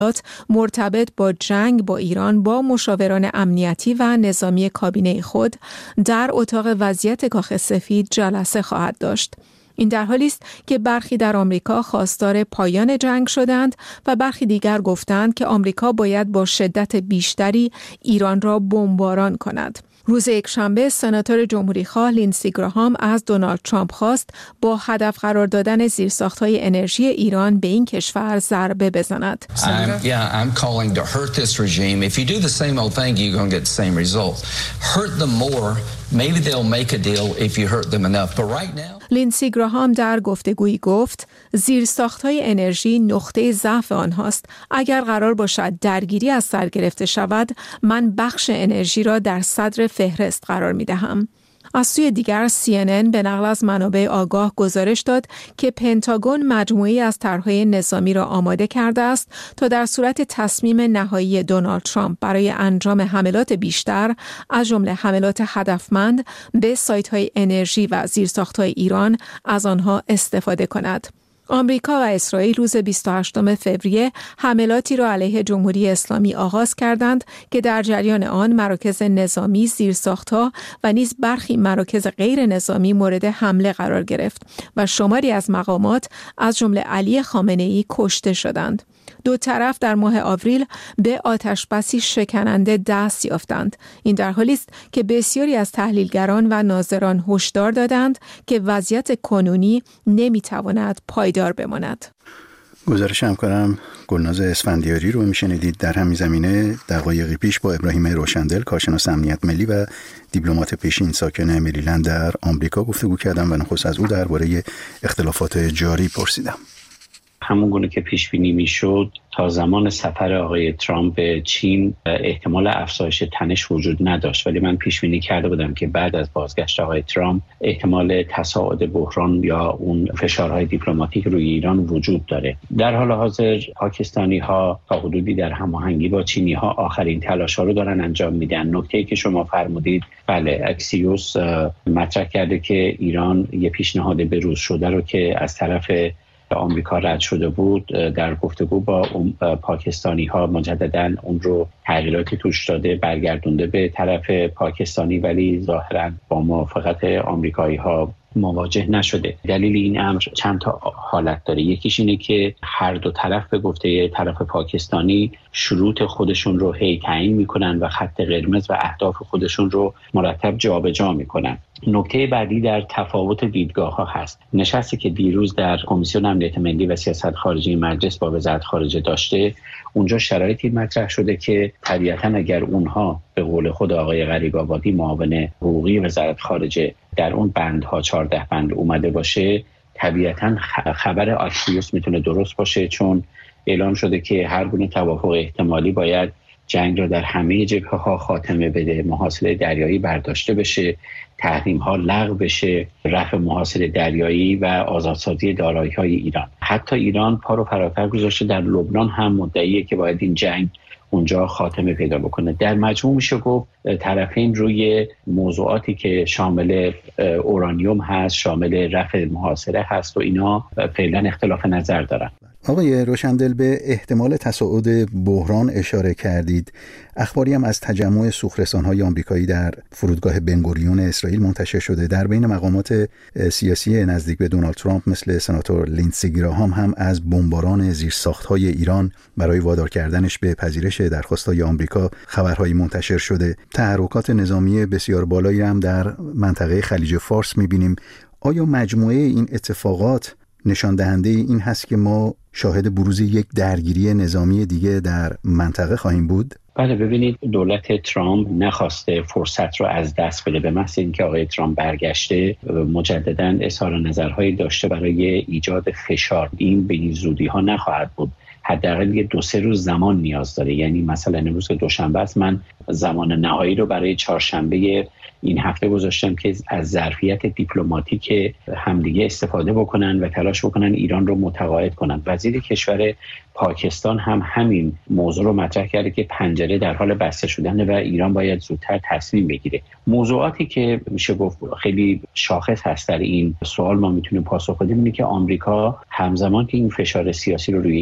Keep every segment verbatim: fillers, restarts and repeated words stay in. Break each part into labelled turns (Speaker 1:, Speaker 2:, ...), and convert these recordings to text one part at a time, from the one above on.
Speaker 1: مرتبط با جنگ با ایران با مشاوران امنیتی و نظامی کابینه خود در اتاق وضعیت کاخ سفید جلسه خواهد داشت. این در حالی است که برخی در آمریکا خواستار پایان جنگ شدند و برخی دیگر گفتند که آمریکا باید با شدت بیشتری ایران را بمباران کند. روز یکشنبه سناتور جمهوریخواه لینسی گراهام از دونالد ترامپ خواست با هدف قرار دادن زیرساخت‌های انرژی ایران به این کشور ضربه بزند.
Speaker 2: I'm, yeah, I'm calling to hurt this regime. If you do the same old thing, you're going to get the same results. Hurt them more. Maybe they'll make a deal if you hurt them enough. But right now
Speaker 1: لینسی گراهام در گفتگویی گفت زیرساخت‌های انرژی نقطه ضعف آنهاست. اگر قرار باشد درگیری از سر گرفته شود، من بخش انرژی را در صدر فهرست قرار می‌دهم. از سوی دیگر سی ان ان به نقل از منابع آگاه گزارش داد که پنتاگون مجموعه‌ای از طرح‌های نظامی را آماده کرده است تا در صورت تصمیم نهایی دونالد ترامپ برای انجام حملات بیشتر از جمله حملات هدفمند به سایت‌های انرژی و زیرساخت‌های ایران از آنها استفاده کند. آمریکا و اسرائیل روز بیست و هشتم فوریه حملاتی را علیه جمهوری اسلامی آغاز کردند که در جریان آن مراکز نظامی، زیرساخت‌ها و نیز برخی مراکز غیر نظامی مورد حمله قرار گرفت و شماری از مقامات از جمله علی خامنه‌ای کشته شدند. دو طرف در ماه آوریل به آتشبسی شکننده دست یافتند. این در حالی است که بسیاری از تحلیلگران و ناظران هشدار دادند که وضعیت کنونی نمیتواند پایدار بماند.
Speaker 3: گزارش همکارم گلناز اسفندیاری رو میشنیدید. در همین زمینه دقایقی پیش با ابراهیم روشندل، کارشناس امنیت ملی و دیپلمات پیشین ساکن مریلند در آمریکا گفتگو کردم و نخست از او درباره اختلافات جاری پرسیدم.
Speaker 4: همون گونه که پیش بینی میشد تا زمان سفر آقای ترامپ به چین احتمال افزایش تنش وجود نداشت، ولی من پیش بینی کرده بودم که بعد از بازگشت آقای ترامپ احتمال تصاعد بحران یا اون فشارهای دیپلماتیک روی ایران وجود داره. در حال حاضر پاکستانی ها تا حدودی در هماهنگی با چینی ها آخرین تلاش ها رو دارن انجام میدن. نکته‌ای که شما فرمودید، بله، اکسیوس مطرح کرده که ایران یه پیشنهاد بروز شده رو که از طرف آمریکا رد شده بود در گفتگو با پاکستانی ها مجدداً اون رو تغییراتی توش داده، برگردونده به طرف پاکستانی، ولی ظاهراً با موافقت آمریکایی ها مواجه نشده. دلیل این امر چند تا حالت داره. یکیش اینه که هر دو طرف به گفته طرف پاکستانی شروط خودشون رو هی تعیین میکنن و خط قرمز و اهداف خودشون رو مرتب جابجا میکنن. نکته بعدی در تفاوت دیدگاه ها هست. نشستی که دیروز در کمیسیون امنیت ملی و سیاست خارجی مجلس با وزارت خارجه داشته، اونجا شرایطی مطرح شده که طبیعتاً اگر اونها به قول خود آقای غریب‌آبادی معاون حقوقی وزارت خارجه در اون بندها چهارده بند اومده باشه، طبیعتاً خبر آکسیوس میتونه درست باشه، چون اعلام شده که هر گونه توافق احتمالی باید جنگ را در همه جبهه‌ها خاتمه بده، محاصره دریایی برداشته بشه، تحریم‌ها لغو بشه، رفع محاصره دریایی و آزادسازی دارایی‌های ایران. حتی ایران پا رو فراتر گذاشته، در لبنان هم مدعیه که باید این جنگ اونجا خاتمه پیدا بکنه. در مجموع میشه گفت طرفین روی موضوعاتی که شامل اورانیوم هست، شامل رفع محاصره هست و اینا فعلا اختلاف نظر دارن.
Speaker 3: آقای روشندل، به احتمال تصاعد بحران اشاره کردید. اخباری هم از تجمع سوخرسان‌های آمریکایی در فرودگاه بنگوریون اسرائیل منتشر شده. در بین مقامات سیاسی نزدیک به دونالد ترامپ مثل سناتور لینسی گراهام هم از بمباران زیرساخت‌های ایران برای وادار کردنش به پذیرش درخواست‌های آمریکا خبرهایی منتشر شده. تحرکات نظامی بسیار بالایی هم در منطقه خلیج فارس می‌بینیم. آیا مجموعه این اتفاقات نشان دهنده این هست که ما شاهد بروز یک درگیری نظامی دیگه در منطقه خواهیم بود؟
Speaker 4: بله، ببینید، دولت ترامپ نخواسته فرصت رو از دست بده. به محض اینکه آقای ترامپ برگشته مجدداً اظهار نظرهایی داشته برای ایجاد فشار. این به این زودی ها نخواهد بود، حداقل یه دو سه روز زمان نیاز داره. یعنی مثلا امروز که دوشنبه است، من زمان نهایی رو برای چهارشنبه این هفته گذاشتم که از ظرفیت دیپلماتیک همدیگه استفاده بکنن و تلاش بکنن ایران رو متقاعد کنن. وزیر کشور پاکستان هم همین موضوع رو مطرح کرده که پنجره در حال بسته شدن و ایران باید زودتر تصمیم بگیره. موضوعاتی که میشه گفت خیلی شاخص هست در این سوال ما میتونیم پاسخ بدیم اینه که آمریکا همزمان که این فشار سیاسی رو روی ایران آورد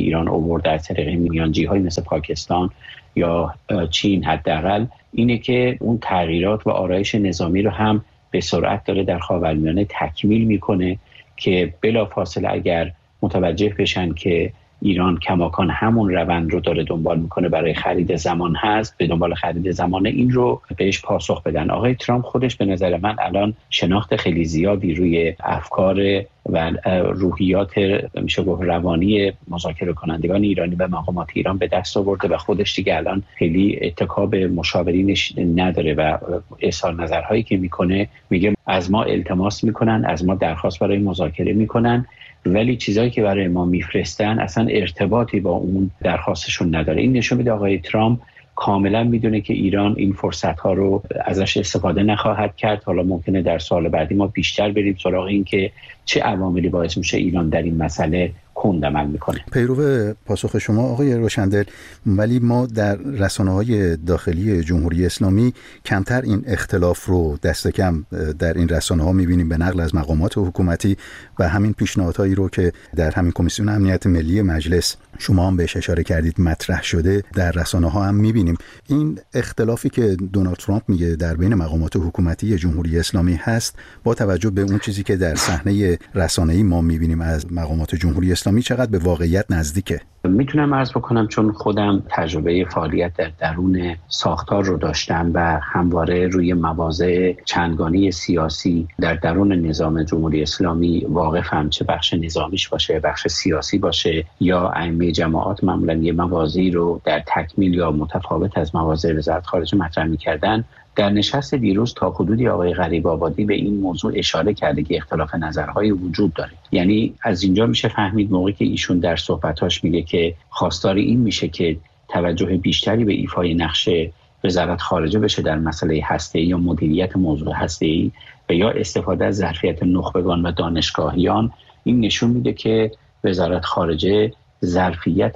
Speaker 4: آورد در طریق میانجی‌های مثل پاکستان یا چین حداقل اینه که اون تغییرات و آرایش نظامی رو هم به سرعت داره در خاورمیانه تکمیل میکنه که بلافاصله اگر متوجه بشن که ایران کماکان همون روند رو داره دنبال میکنه برای خرید زمان هست، به دنبال خرید زمان این رو بهش پاسخ بدن. آقای ترامپ خودش به نظر من الان شناخت خیلی زیادی روی افکار و روحیات میشه گفت روانی مذاکره کنندگان ایرانی و مقامات ایران به دست آورده و خودش دیگه الان خیلی اتکا به مشاورینش نداره و اظهار نظرهایی که میکنه میگه از ما التماس میکنن، از ما درخواست برای مذاکره میکنن، ولی چیزایی که برای ما میفرستن اصلا ارتباطی با اون درخواستشون نداره. این نشون میده آقای ترامپ کاملا میدونه که ایران این فرصت ها رو ازش استفاده نخواهد کرد. حالا ممکنه در سال بعدی ما بیشتر بریم سراغ این که چه عواملی باعث میشه ایران در این مسئله کند عمل میکنه.
Speaker 3: پیرو پاسخ شما آقای روشندل، ولی ما در رسانه‌های داخلی جمهوری اسلامی کمتر این اختلاف رو دست کم در این رسانه‌ها میبینیم به نقل از مقامات حکومتی و همین پیشنهادهایی رو که در همین کمیسیون امنیت ملی مجلس شما هم بهش اشاره کردید مطرح شده در رسانه‌ها هم میبینیم. این اختلافی که دونالد ترامپ میگه در بین مقامات حکومتی جمهوری اسلامی هست با توجه به اون چیزی که در صحنه رسانه‌ای ما میبینیم از مقامات جمهوری اسلامی چقدر به واقعیت نزدیکه؟
Speaker 4: میتونم عرض بکنم چون خودم تجربه فعالیت در درون ساختار رو داشتم و همواره روی مواضع چندگانه سیاسی در درون نظام جمهوری اسلامی واقفم، چه بخش نظامیش باشه، بخش سیاسی باشه یا ائمه جماعات معمولا یه مواضعی رو در تکمیل یا متفاوت از مواضع وزارت خارجه مطرح می‌کردن. در نشست دیروز تا حدودی آقای غریب‌آبادی به این موضوع اشاره کرده که اختلاف نظرهای وجود داره. یعنی از اینجا میشه فهمید موقعی که ایشون در صحبتاش میگه که خواستار این میشه که توجه بیشتری به ایفای نقش وزارت خارجه بشه در مسئله هسته‌ای یا مدیریت موضوع هسته‌ای و یا استفاده از ظرفیت نخبگان و دانشگاهیان، این نشون میده که وزارت خارجه ظرفیت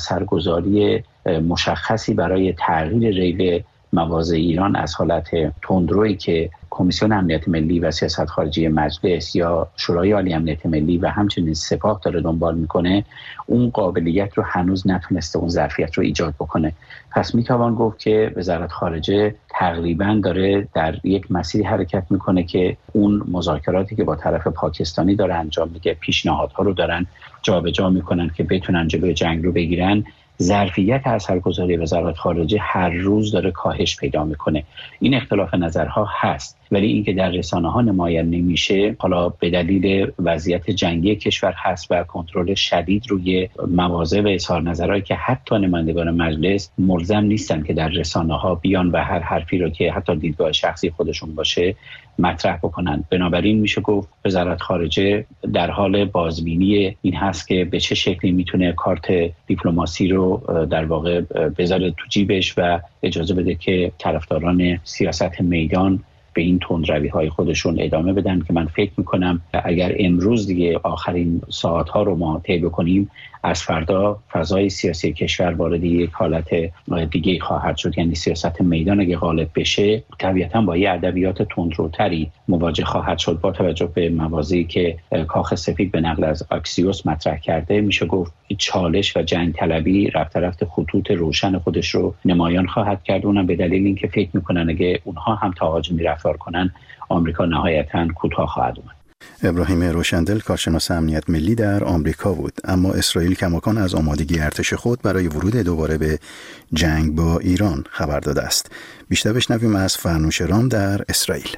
Speaker 4: اثرگذاری مشخصی برای تغییر ریل مواضع ایران از حالت تندرویی که کمیسیون امنیت ملی و سیاست خارجی مجلس یا شورای عالی امنیت ملی و همچنین سپاه داره دنبال میکنه، اون قابلیت رو هنوز نتونسته اون ظرفیت رو ایجاد بکنه. پس میتوان گفت که وزارت خارجه تقریبا داره در یک مسیری حرکت میکنه که اون مذاکراتی که با طرف پاکستانی داره انجام میده، پیشنهادها رو دارن جابجا میکنن که بتونن جلوی جنگ رو بگیرن. ظرفیت اثرگذاری وزارت خارجه هر روز داره کاهش پیدا میکنه. این اختلاف نظرها هست، ولی اینکه در رسانه‌ها نمایان نمیشه، حالا به دلیل وضعیت جنگی کشور هست و کنترل شدید روی مواضع و اظهار نظرهایی که حتی نمایندگان مجلس ملزم نیستن که در رسانه‌ها بیان و هر حرفی رو که حتی دیدگاه شخصی خودشون باشه مطرح بکنن. بنابراین میشه گفت وزارت خارجه در حال بازبینی این هست که به چه شکلی میتونه کارت دیپلماسی رو در واقع بذاره تو جیبش و اجازه بده که طرفداران سیاست میدان به این تندروی‌های خودشون ادامه بدن که من فکر میکنم اگر امروز دیگه آخرین ساعت‌ها رو ما طی بکنیم، از فردا فضای سیاسی کشور وارد یک حالت دیگه خواهد شد. یعنی سیاست میدان اگه غالب بشه طبیعتاً با یه ادبیات تندروتری مواجه خواهد شد. با توجه به مواضعی که کاخ سفید به نقل از آکسیوس مطرح کرده، میشه گفت چالش و جنگ طلبی رفت رفت خطوط روشن خودش رو نمایان خواهد کرد. اونم به دلیل اینکه فکر میکنن اگه اونها هم تهاجمی رفتار کنن، آمریکا نهایتاً کوتاه خواهد اومد.
Speaker 3: ابراهیم روشندل کارشناس امنیت ملی در آمریکا بود. اما اسرائیل کماکان از آمادگی ارتش خود برای ورود دوباره به جنگ با ایران خبر داده است. بیشتر بشنویم از فرنوش رام در اسرائیل.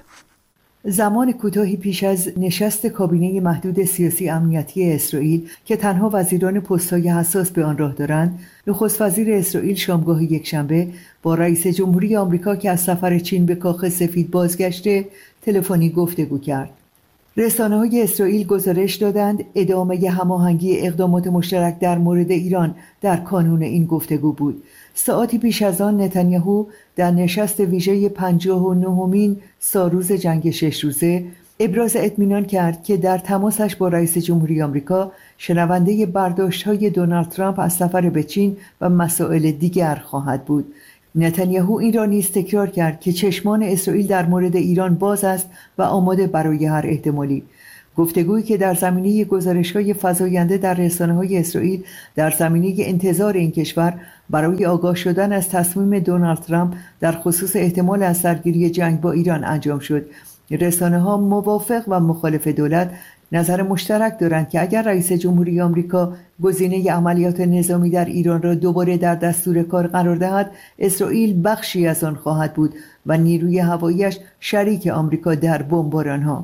Speaker 5: زمان کوتاهی پیش از نشست کابینه محدود سیاسی امنیتی اسرائیل که تنها وزیران پست‌های حساس به آن راه دارند، نخست وزیر اسرائیل شامگاه یکشنبه با رئیس جمهوری آمریکا که از سفر چین به کاخ سفید بازگشته تلفنی گفتگو کرد. رسانه‌های اسرائیل گزارش دادند ادامه هماهنگی اقدامات مشترک در مورد ایران در کانون این گفتگو بود. ساعتی پیش از آن نتانیاهو در نشست ویژه پنجاه و نهمین سالروز جنگ شش روزه ابراز اطمینان کرد که در تماسش با رئیس جمهوری آمریکا شنونده برداشت‌های دونالد ترامپ از سفر به چین و مسائل دیگر خواهد بود. نتانیاهو این را نیز تکرار کرد که چشمان اسرائیل در مورد ایران باز است و آماده برای هر احتمالی. گفتگویی که در زمینه گزارش‌های فزاینده در رسانه‌های اسرائیل در زمینه انتظار این کشور برای آگاه شدن از تصمیم دونالد ترامپ در خصوص احتمال از سرگیری جنگ با ایران انجام شد. رسانه‌ها موافق و مخالف دولت نظر مشترک دارند که اگر رئیس جمهوری آمریکا گزینه عملیات نظامی در ایران را دوباره در دستور کار قرار دهد، اسرائیل بخشی از آن خواهد بود و نیروی هوایی‌اش شریک آمریکا در بمباران‌ها.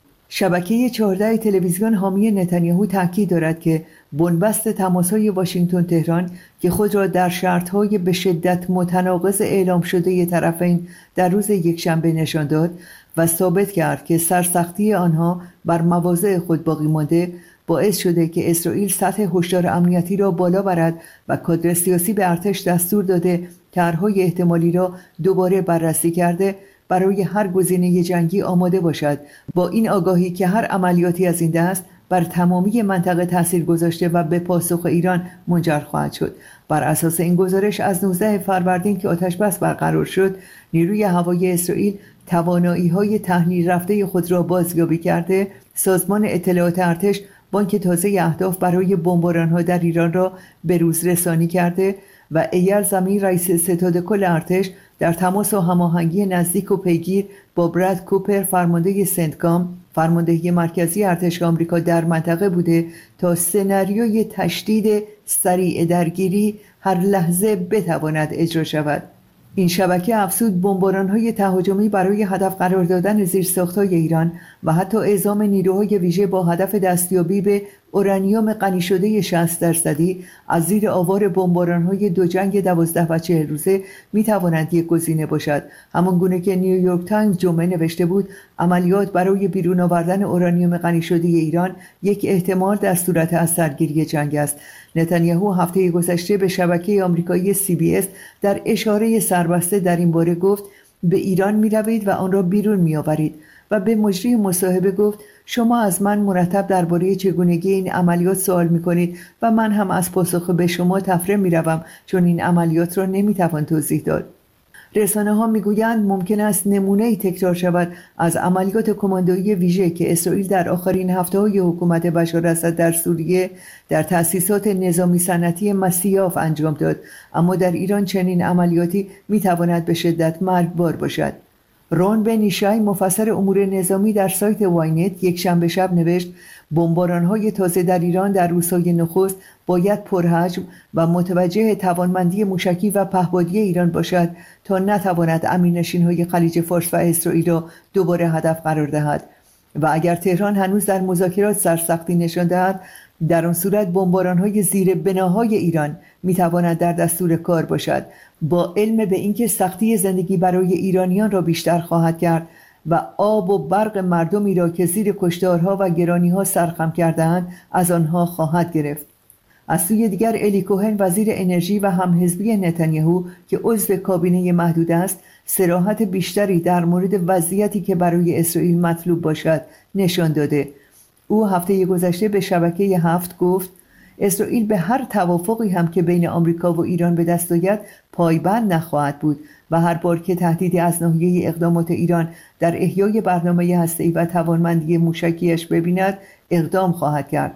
Speaker 5: شبکه چهارده تلویزیون حامی نتانیاهو تاکید دارد که بنبست تماس‌های واشنگتن تهران که خود را در شرط‌های به شدت متناقض اعلام شده طرفین در روز یکشنبه نشان داد و ثابت کرد که سرسختی آنها بر مواضع خود باقی مانده، باعث شده که اسرائیل سطح هشدار امنیتی را بالا برد و کادر سیاسی به ارتش دستور داده طرح‌های احتمالی را دوباره بررسی کرده برای هر گزینه جنگی آماده باشد، با این آگاهی که هر عملیاتی از این دست بر تمامی منطقه تاثیر گذاشته و به پاسخ ایران منجر خواهد شد. بر اساس این گزارش از نوزده فروردین که آتش‌بس برقرار شد، نیروی هوایی اسرائیل توانایی‌های تحلیل رفته خود را بازیابی کرده، سازمان اطلاعات ارتش بانک تازه اهداف برای بمباران‌ها در ایران را به روز رسانی کرده و ایل زمین رئیس ستاد کل ارتش در تماس و هماهنگی نزدیک و پیگیر با براد کوپر فرمانده سنتکام فرماندهی مرکزی ارتش آمریکا در منطقه بوده تا سناریوی تشدید سریع درگیری هر لحظه بتواند اجرا شود. این شبکه افزود بمباران‌های تهاجمی برای هدف قرار دادن زیرساخت‌های ایران و حتی اعزام نیروهای ویژه با هدف دستیابی به اورانیوم غنی شده شصت درصدی از زیر آوار بمباران‌های دو جنگ دوازده و چهل روزه می‌تواند یک گزینه باشد. همان گونه که نیویورک تایمز جمعه نوشته بود عملیات برای بیرون آوردن اورانیوم غنی شده ایران یک احتمال در صورت از سرگیری جنگ است. نتانیاهو هفته گذشته به شبکه آمریکایی سی بی اس در اشاره سربسته در این باره گفت به ایران می روید و آن را بیرون می آورید و به مجری مصاحبه گفت شما از من مرتب درباره چگونگی این عملیات سوال می کنید و من هم از پاسخ به شما تفره می روم چون این عملیات را نمی توان توضیح داد. رسانه ها می گویند ممکن است نمونه‌ای تکرار شود از عملیات کماندویی ویژه که اسرائیل در آخرین هفته‌های حکومت بشار اسد در سوریه در تأسیسات نظامی صنعتی مسیاف انجام داد، اما در ایران چنین عملیاتی می تواند به شدت مرگبار باشد. رون بنیشای مفسر امور نظامی در سایت واینت یک شنبه شب نوشت بمباران‌های تازه در ایران در روزهای نخست باید پرحجم و متوجه توانمندی موشکی و پهپادی ایران باشد تا نتواند امینشین‌های خلیج فارس و اسرائیل را دوباره هدف قرار دهد و اگر تهران هنوز در مذاکرات سرسختی نشان دهد در آن صورت بمباران‌های زیر بناهای ایران می‌تواند در دستور کار باشد، با علم به اینکه سختی زندگی برای ایرانیان را بیشتر خواهد کرد و آب و برق مردمی را که زیر کشتارها و گرانی‌ها سرخم کرده‌اند از آنها خواهد گرفت. از سوی دیگر الی کوهن وزیر انرژی و همحزبی نتانیاهو که عضو کابینه محدود است صراحت بیشتری در مورد وضعیتی که برای اسرائیل مطلوب باشد نشان داده. او هفته گذشته به شبکه هفت گفت اسرائیل به هر توافقی هم که بین آمریکا و ایران به دست آید پایبند نخواهد بود و هر بار که تهدیدی از ناحیه اقدامات ایران در احیای برنامه هسته‌ای و توانمندی موشکیش ببیند اقدام خواهد کرد.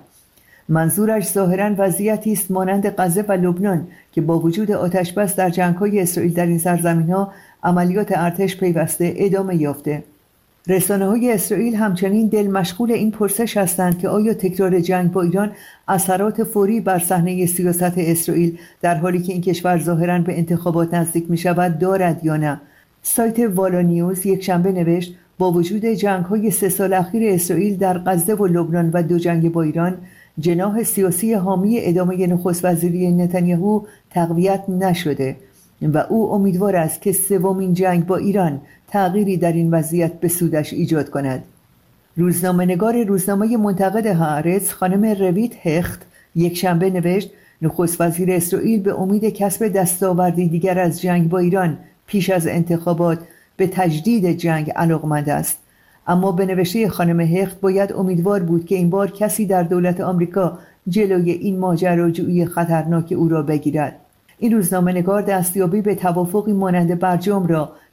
Speaker 5: منظورش ظاهراً وضعیتی است مانند غزه و لبنان که با وجود آتش‌بس در جنگ‌های اسرائیل در این سرزمین‌ها عملیات ارتش پیوسته ادامه یافته. رسانه‌های اسرائیل همچنین دل مشغول این پرسش هستند که آیا تکرار جنگ با ایران اثرات فوری بر صحنه سیاست اسرائیل در حالی که این کشور ظاهراً به انتخابات نزدیک می‌شود دارد یا نه. سایت والا نیوز یک شنبه نوشت با وجود جنگ‌های سه سال اخیر اسرائیل در غزه و لبنان و دو جنگ با ایران، جناح سیاسی حامی ادامه نخست وزیری نتانیاهو تقویت نشده و او امیدوار است که سومین جنگ با ایران تغییری در این وضعیت به سودش ایجاد کند. روزنامه‌نگار روزنامه منتقد هآرتز خانم رویت هخت یک شنبه نوشت نخست وزیر اسرائیل به امید کسب دستاوردی دیگر از جنگ با ایران پیش از انتخابات به تجدید جنگ علاقمند است، اما به نوشته خانم هخت باید امیدوار بود که این بار کسی در دولت آمریکا جلوی این ماجراجویی خطرناک او را بگیرد. این روزنامه‌نگار دستیابی به توافقی مانند برجام را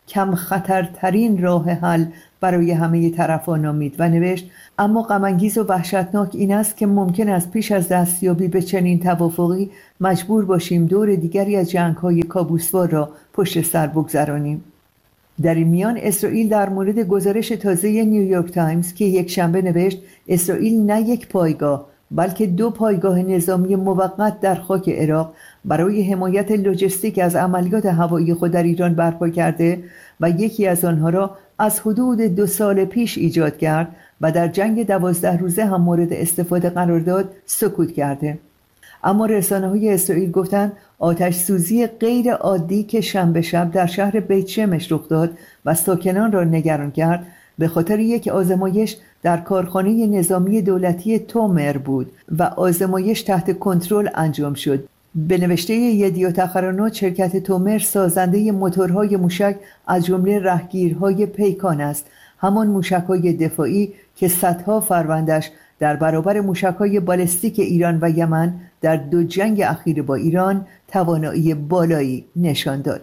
Speaker 5: کم خطرترین راه حل برای همه طرفان نامید و نوشت اما غم انگیز و وحشتناک این است که ممکن است پیش از دستیابی به چنین توافقی مجبور باشیم دور دیگری از جنگ‌های کابوسوار را پشت سر بگذرانیم. در این میان اسرائیل در مورد گزارش تازه نیویورک تایمز که یک شنبه نوشت اسرائیل نه یک پایگاه بلکه دو پایگاه نظامی موقت در خاک عراق برای حمایت لوجستیک از عملیات هوایی خود در ایران برپا کرده و یکی از آنها را از حدود دو سال پیش ایجاد کرد و در جنگ دوازده روزه هم مورد استفاده قرار داد سکوت کرده. اما رسانه‌های اسرائیل گفتند آتش سوزی غیر عادی که شنبه شب در شهر بیت شمش رخ داد و ساکنان را نگران کرد به خاطر یک آزمایش در کارخانه نظامی دولتی تومر بود و آزمایش تحت کنترل انجام شد. به نوشته یدیوت اخرانوت شرکت تومر سازنده موتورهای موشک از جمله رهگیرهای پیکان است، همان موشک‌های دفاعی که صدها فروندش در برابر موشک‌های بالستیک ایران و یمن در دو جنگ اخیر با ایران توانایی بالایی نشان داد.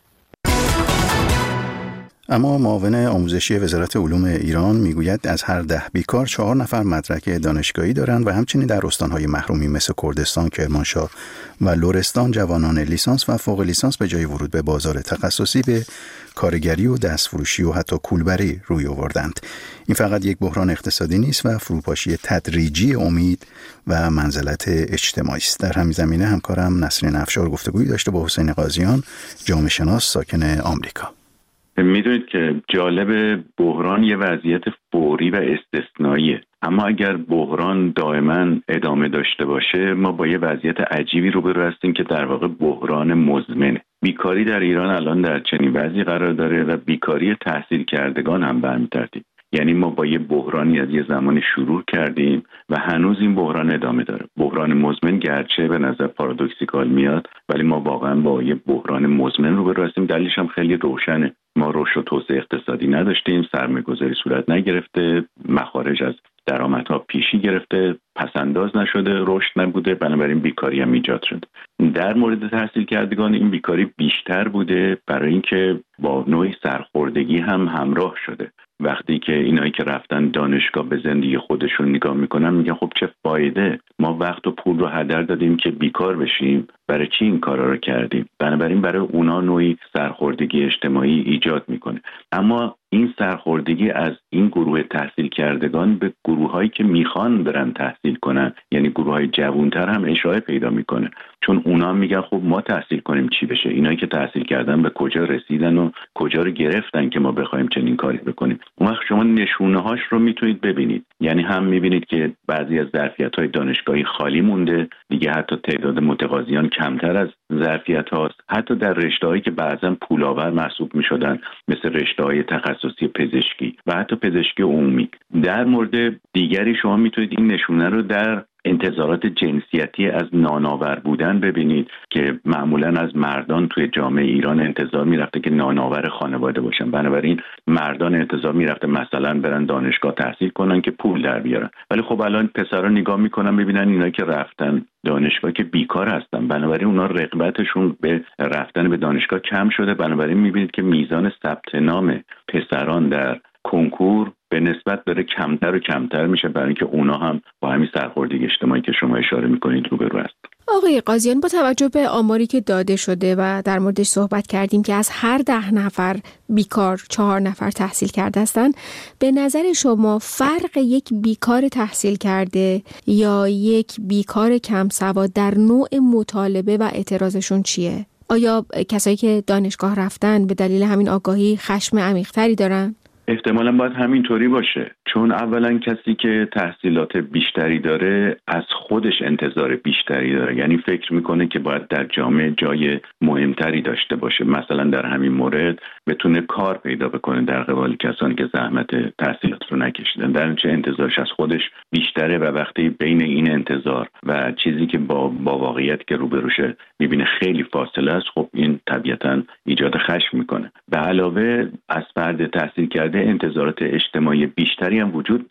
Speaker 3: اما معاون آموزشی وزارت علوم ایران میگوید از هر ده بیکار چهار نفر مدرک دانشگاهی دارند و همچنین در استانهای محرومی مثل کردستان، کرمانشاه و لرستان جوانان لیسانس و فوق لیسانس به جای ورود به بازار تخصصی به کارگری و دستفروشی و حتی کولبری روی آوردند. این فقط یک بحران اقتصادی نیست و فروپاشی تدریجی امید و منزلت اجتماعی است. در همین زمینه همکارم نسرین افشار گفتگویی داشته با حسین قاضیان، جامعه شناس ساکن آمریکا.
Speaker 6: میدونید که جالب بحران یه وضعیت فوری و استثنائیه، اما اگر بحران دائما ادامه داشته باشه ما با یه وضعیت عجیبی روبرو هستیم که در واقع بحران مزمنه. بیکاری در ایران الان در چنین وضعی قرار داره و بیکاری تحصیل کردگان هم به همین ترتیب. یعنی ما با یه بحرانی از یه زمانی شروع کردیم و هنوز این بحران ادامه داره. بحران مزمن گرچه به نظر پارادوکسیکال میاد ولی ما واقعا با یه بحران مزمن روبرو هستیم. دلیلش هم خیلی روشنه. ما رشد و توسعه اقتصادی نداشتیم، سرمایه‌گذاری صورت نگرفته، مخارج از درآمدها پیشی گرفته، پسنداز نشده، رشد نبوده، بنابراین بیکاری هم ایجاد شد. در مورد تحصیل کردگان این بیکاری بیشتر بوده برای اینکه با نوعی سرخوردگی هم همراه شده. وقتی که اینایی که رفتن دانشگاه به زندگی خودشون نگاه میکنن میگن خب چه فایده، ما وقت و پول رو هدر دادیم که بیکار بشیم، برای چی این کارا رو کردیم؟ بنابراین برای اونا نوعی سرخوردگی اجتماعی ایجاد میکنه. اما این سرخوردگی از این گروه تحصیل کردگان به گروهایی که میخوان برن تحصیل کنن، یعنی گروههای جوانتر هم اشاعه پیدا میکنه، چون اونا میگن خب ما تحصیل کنیم چی بشه؟ اینایی که تحصیل کردن به کجا رسیدن و کجا رو گرفتن که ما بخوایم چنین کاری بکنیم؟ اون وقت شما نشونه هاش رو میتونید ببینید. یعنی هم میبینید که بعضی از ظرفیت‌های دانشگاهی خالی مونده، دیگه حتی تعداد متقاضیان کمتر از ظرفیت هاست، حتی در رشته‌هایی که بعضا پولآور محسوب میشدن مثل رشته‌های تخصصی پزشکی و حتی پزشکی عمومی. در مورد دیگری شما میتونید این نشونه رو در انتظارات جنسیتی از نانآور بودن ببینید که معمولا از مردان توی جامعه ایران انتظار میرفته که نانآور خانواده باشن، بنابراین مردان انتظار میرفته مثلا برن دانشگاه تحصیل کنن که پول در بیارن. ولی خب الان پسرا نگاه میکنن میبینن اینا که رفتن دانشگاه که بیکار هستن، بنابراین اونا رغبتشون به رفتن به دانشگاه کم شده. بنابراین میبینید که میزان ثبت نام پسران در کنکور به نسبت داره کمتر و کمتر میشه، برای اینکه اونا هم با همین سرخوردگی اجتماعی که شما اشاره میکنید روبرو هست.
Speaker 1: آقای قاضیان، با توجه به آماری که داده شده و در موردش صحبت کردیم که از هر ده نفر بیکار چهار نفر تحصیل کرده هستن، به نظر شما فرق یک بیکار تحصیل کرده یا یک بیکار کم سواد در نوع مطالبه و اعتراضشون چیه؟ آیا کسایی که دانشگاه رفتن به دلیل همین آگاهی خشم عمیق‌تری دارن؟
Speaker 6: احتمالاً باید همینطوری باشه، چون اولا کسی که تحصیلات بیشتری داره از خودش انتظار بیشتری داره، یعنی فکر میکنه که باید در جامعه جای مهمتری داشته باشه، مثلا در همین مورد بتونه کار پیدا بکنه در قبال کسانی که زحمت تحصیلات رو نکشیدن، در نتیجه انتظارش از خودش بیشتره و وقتی بین این انتظار و چیزی که با با واقعیت که روبروشه میبینه خیلی فاصله است، خب این طبیعتاً ایجاد خشم میکنه. به علاوه از فرد تحصیل کرده انتظارات اجتماعی بیشتری هم وجود داره.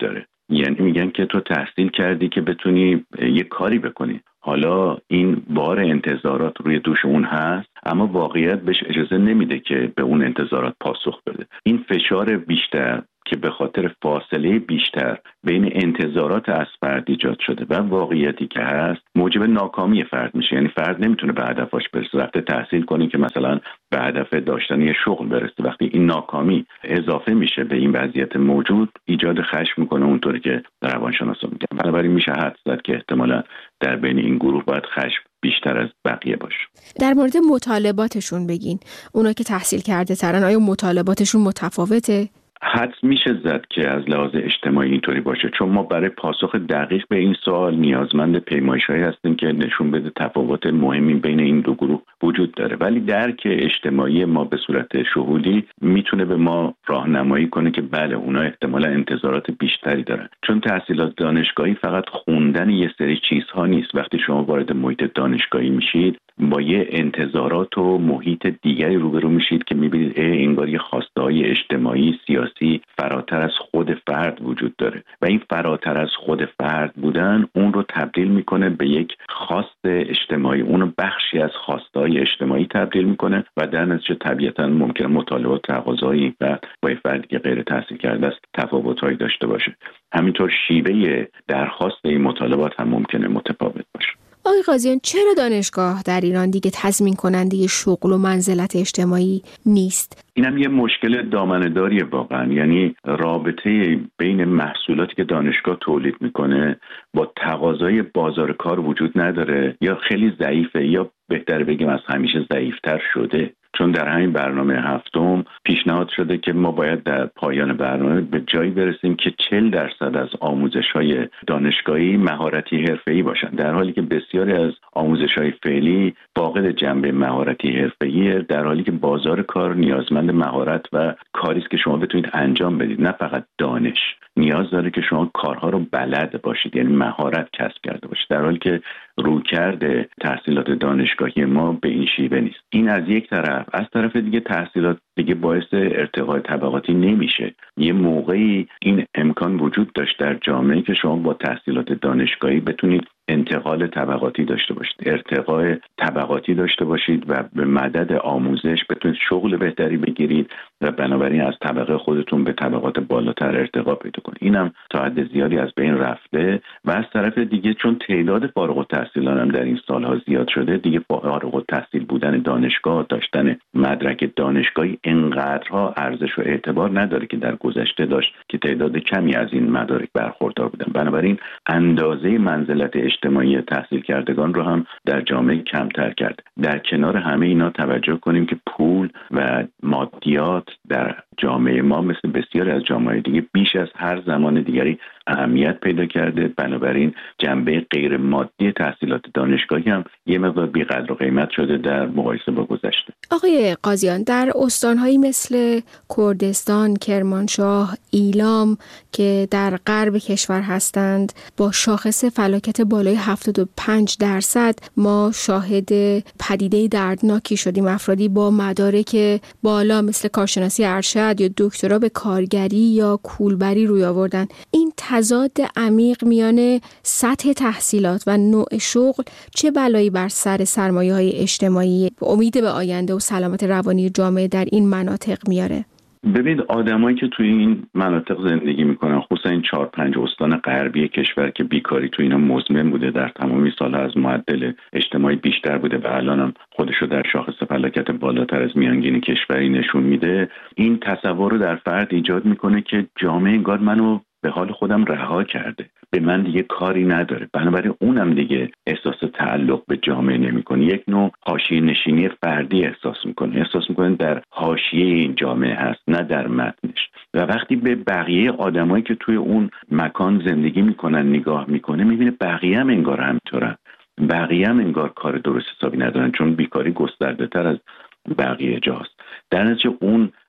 Speaker 6: یعنی میگن که تو تحصیل کردی که بتونی یه کاری بکنی. حالا این بار انتظارات روی دوش اون هست، اما واقعیت بهش اجازه نمیده که به اون انتظارات پاسخ بده. این فشار بیشتر که به خاطر فاصله بیشتر بین انتظارات از فرد ایجاد شده و واقعیتی که هست موجب ناکامی فرد میشه. یعنی فرد نمیتونه به هدفش برسه. رفته تحصیل کنی که مثلا به هدف داشتن یه شغل برسه، وقتی این ناکامی اضافه میشه به این وضعیت موجود ایجاد خشم میکنه، اونطوری که روانشناسا میگن. بنابراین میشه حدس زد که احتمالاً در بین این گروه باید خشم بیشتر از بقیه باشه.
Speaker 1: در مورد مطالباتشون بگین، اونا که تحصیل کرده ترن آیا مطالباتشون متفاوته؟
Speaker 6: حدس میشه زد که از لحاظ اجتماعی اینطوری باشه، چون ما برای پاسخ دقیق به این سوال نیازمند پیمایش‌هایی هستیم که نشون بده تفاوت مهمی بین این دو گروه وجود داره. ولی درک اجتماعی ما به صورت شهودی میتونه به ما راهنمایی کنه که بله اونا احتمالا انتظارات بیشتری دارن، چون تحصیلات دانشگاهی فقط خوندن یه سری چیزها نیست. وقتی شما وارد محیط دانشگاهی میشید با یه انتظارات و محیط دیگری روبرو میشید که میبینید انگار یه خواسته‌های اجتماعی سیاسی فراتر از خود فرد وجود داره و این فراتر از خود فرد بودن اون رو تبدیل میکنه به یک خواست اجتماعی، اون رو بخشی از خواسته‌های اجتماعی تبدیل میکنه و در نتیجه طبیعتاً ممکنه مطالبات تقاضایی و با فردی که غیر تحصیل کرده است تفاوت‌هایی داشته باشه. همینطور شیوه درخواست این مطالبات هم ممکنه متفاوت باشه.
Speaker 1: آقای قاضیان، چرا دانشگاه در ایران دیگه تضمین کننده شغل و منزلت اجتماعی نیست؟
Speaker 6: اینم یه مشکل دامنه‌داریه واقعا. یعنی رابطه بین محصولاتی که دانشگاه تولید میکنه با تقاضای بازار کار وجود نداره، یا خیلی ضعیفه یا بهتر بگیم از همیشه ضعیفتر شده. چون در همین برنامه هفتم پیشنهاد شده که ما باید در پایان برنامه به جایی برسیم که چهل درصد از آموزش‌های دانشگاهی مهارتی حرفه‌ای باشن، در حالی که بسیاری از آموزش‌های فعلی فاقد جنبه مهارتی حرفه‌ایه، در حالی که بازار کار نیازمند مهارت و کاری است که شما بتونید انجام بدید، نه فقط دانش. نیاز داره که شما کارها رو بلد باشید، یعنی مهارت کسب کرده باشید، در حالی که رویکرد تحصیلات دانشگاهی ما به این شیوه نیست. این از یک طرف. از طرف دیگه تحصیلات دیگه باعث ارتقای طبقاتی نمیشه. یه موقعی این امکان وجود داشت در جامعه که شما با تحصیلات دانشگاهی بتونید انتقال طبقاتی داشته باشید، ارتقای طبقاتی داشته باشید و به مدد آموزش بتونید شغل بهتری بگیرید و بنابراین از طبقه خودتون به طبقات بالاتر ارتقا پیدا کنید. اینم تا حد زیادی از بین رفته و از طرف دیگه چون تعداد فارغ التحصیلان هم در این سالها زیاد شده، دیگه فارغ التحصیل بودن دانشگاه، داشتن مدرک دانشگاهی انقدرها ارزش و اعتبار نداره که در گذشته داشت که تعداد کمی از این مدارک برخوردار بودن. بنابراین اندازه منزلت اجتماعی تحصیل کردگان رو هم در جامعه کمتر کرد. در کنار همه اینا توجه کنیم که پول و مادیات در جامعه ما مثل بسیاری از جامعه دیگه بیش از هر زمان دیگری اهمیت پیدا کرده. بنابراین جنبه غیر مادی تحصیلات دانشگاهی هم یه مقدار بی‌قدر و قیمت شده در مقایسه با گذشته.
Speaker 1: آقای قاضیان، در استان‌هایی مثل کردستان، کرمانشاه، ایلام که در غرب کشور هستند با شاخص فلاکت بالای هفتاد و پنج درصد ما شاهد پدیده دردناکی شدیم. افرادی با مدارک بالا مثل کارشناسی ارشد یا دکترا به کارگری یا کولبری روی آوردن. این تضاد عمیق میان سطح تحصیلات و نوع شغل چه بلایی بر سر سرمایه‌های اجتماعی، امید به آینده و سلامت روانی جامعه در این مناطق میاره؟
Speaker 6: ببینید آدمایی که توی این مناطق زندگی میکنن، خصوصا این چهار پنج استان غربی کشور که بیکاری توی اینا مزمن بوده، در تمامی سالها از معدل اجتماعی بیشتر بوده و الان هم خودشو در شاخص فلاکت بالاتر از میانگین کشوری نشون میده، این تصور رو در فرد ایجاد میکنه که جامعه انگار منو به حال خودم رها کرده، به من دیگه کاری نداره. بنابراین اونم دیگه احساس تعلق به جامعه نمیکنه، یک نوع حاشیه نشینی فردی احساس میکنه، احساس میکنه در حاشیه این جامعه هست نه در متنش. و وقتی به بقیه آدمایی که توی اون مکان زندگی میکنن نگاه میکنه، میبینه بقیه هم انگار همینطورن، بقیه هم انگار کار درست حسابی ندارن، چون بیکاری گسترده تر از بقیه جاست. در نتیجه اون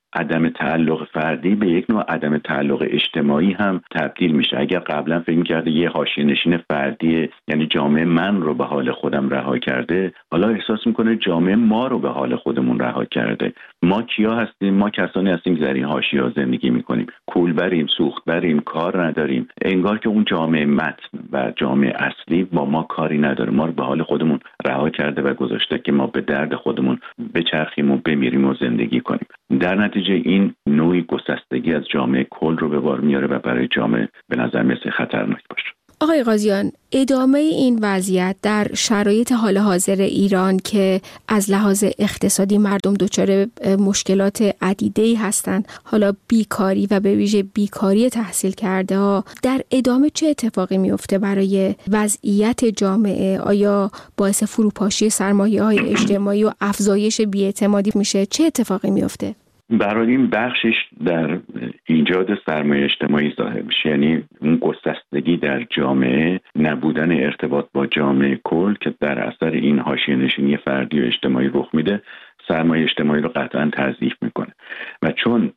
Speaker 6: عدم تعلق فردی به یک نوع عدم تعلق اجتماعی هم تبدیل میشه. اگر قبلا فکر می‌کرده یه حاشیه‌نشین فردی، یعنی جامعه من رو به حال خودم رها کرده، حالا احساس میکنه جامعه ما رو به حال خودمون رها کرده. ما کیا هستیم؟ ما کسانی هستیم که در این حاشیه‌ها زندگی میکنیم، کولبریم، سوختبریم، کار نداریم. انگار که اون جامعه متن و جامعه اصلی با ما کاری نداره، ما رو به حال خودمون رها کرده و گذاشته که ما به درد خودمون بچرخیم و بمیریم و زندگی کنیم. در نتیجه این نوعی گسستگی از جامعه کل رو به بار میاره و برای جامعه به نظر میاد خطرناک باشه.
Speaker 1: آقای قاضیان، ادامه این وضعیت در شرایط حال حاضر ایران که از لحاظ اقتصادی مردم دچار مشکلات عدیده‌ای هستند، حالا بیکاری و به ویژه بیکاری تحصیل کرده ها، در ادامه چه اتفاقی میفته برای وضعیت جامعه؟ آیا باعث فروپاشی سرمایه‌های اجتماعی و افزایش بی‌اعتمادی میشه؟ چه اتفاقی میفته؟
Speaker 6: برای این بخشش در ایجاد سرمایه اجتماعی ظاهر میشه، یعنی اون گسستگی در جامعه، نبودن ارتباط با جامعه کل که در اثر این حاشیه‌نشینی فردی و اجتماعی رخ میده، سرمایه اجتماعی رو قطعا تضعیف میکنه. و چون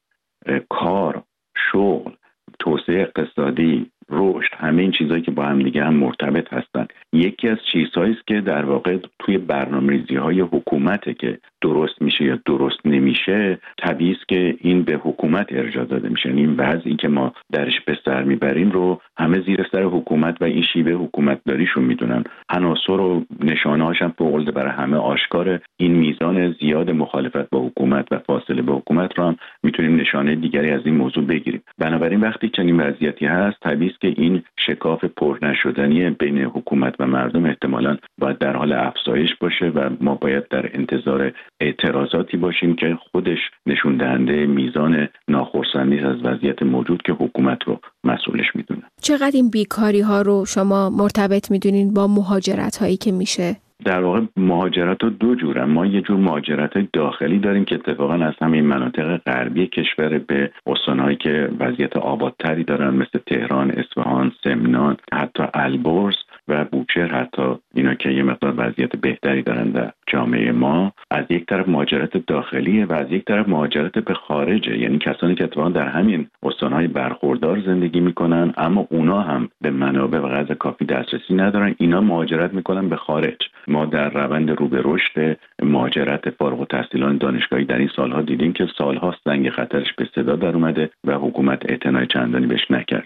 Speaker 6: کار، شغل، توسعه اقتصادی، رشد، همه این چیزایی که با هم دیگه هم مرتبط هستن، یکی از چیزهایی است که در واقع توی برنامه‌ریزی‌های حکومته که درست میشه یا درست نمیشه، طبیعی است که این به حکومت ارجاع داده میشه. این وضعی که ما درش به سر میبریم رو همه زیر سر حکومت و این شیوه حکومت داریشون میدونن. عناصر و نشانه‌هاش هم فوق‌العاده برای همه آشکار. این میزان زیاد مخالفت با حکومت و فاصله با حکومت رو هم میتونیم نشانه دیگری از این موضوع بگیریم. بنابراین وقتی چنین وضعیتی هست، طبیعی است که این شکاف پر نشدنی بین حکومت و مردم احتمالاً باید در حال افزایش باشه و ما باید در انتظار اعتراضاتی باشیم که خودش نشون دهنده میزان ناخرسندی از وضعیت موجود که حکومت رو مسئولش میدونه.
Speaker 1: چقدر این بیکاری ها رو شما مرتبط میدونین با مهاجرت هایی که میشه؟
Speaker 6: در واقع مهاجرت ها دو جورن. ما یه جور مهاجرت داخلی داریم که اتفاقا از همین مناطق غربی کشور به استانهایی که وضعیت آبادتری دارن، مثل تهران، اصفهان، سمنان، حتی البرز و بوشهر، حتی اینا که یه مقدار وضعیت بهتری دارن در جامعه ما. از یک طرف مهاجرت داخلیه و از یک طرف مهاجرت به خارجه، یعنی کسانی که اتفاقا در همین استانهای برخوردار زندگی میکنن اما اونا هم به منابع و غذا کافی دسترسی ندارن، اینا مهاجرت میکنن به خارج. ما در روند رو به رشد مهاجرت فارغ التحصیلان دانشگاهی در این سالها دیدیم که سالها زنگ خطرش به صدا در اومده و حکومت اعتنای چندانی بهش نکرد.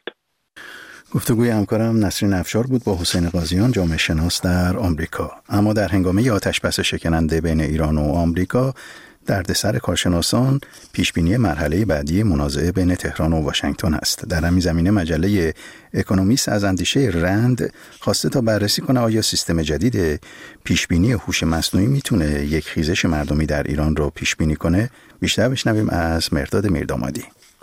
Speaker 3: گفتگوی همکارم نسرین افشار بود با حسین قاضیان، جامعه شناس در آمریکا. اما در هنگامه آتش‌بس شکننده بین ایران و آمریکا، دردسر کارشناسان پیشبینی مرحله بعدی منازعه بین تهران و واشنگتن است. در همین زمینه مجله اکونومیست از اندیشه رند خواسته تا بررسی کنه آیا سیستم جدید پیشبینی هوش مصنوعی میتونه یک خیزش مردمی در ایران رو پیشبینی کنه. بیشتر بشنویم از مرداد میردامادی.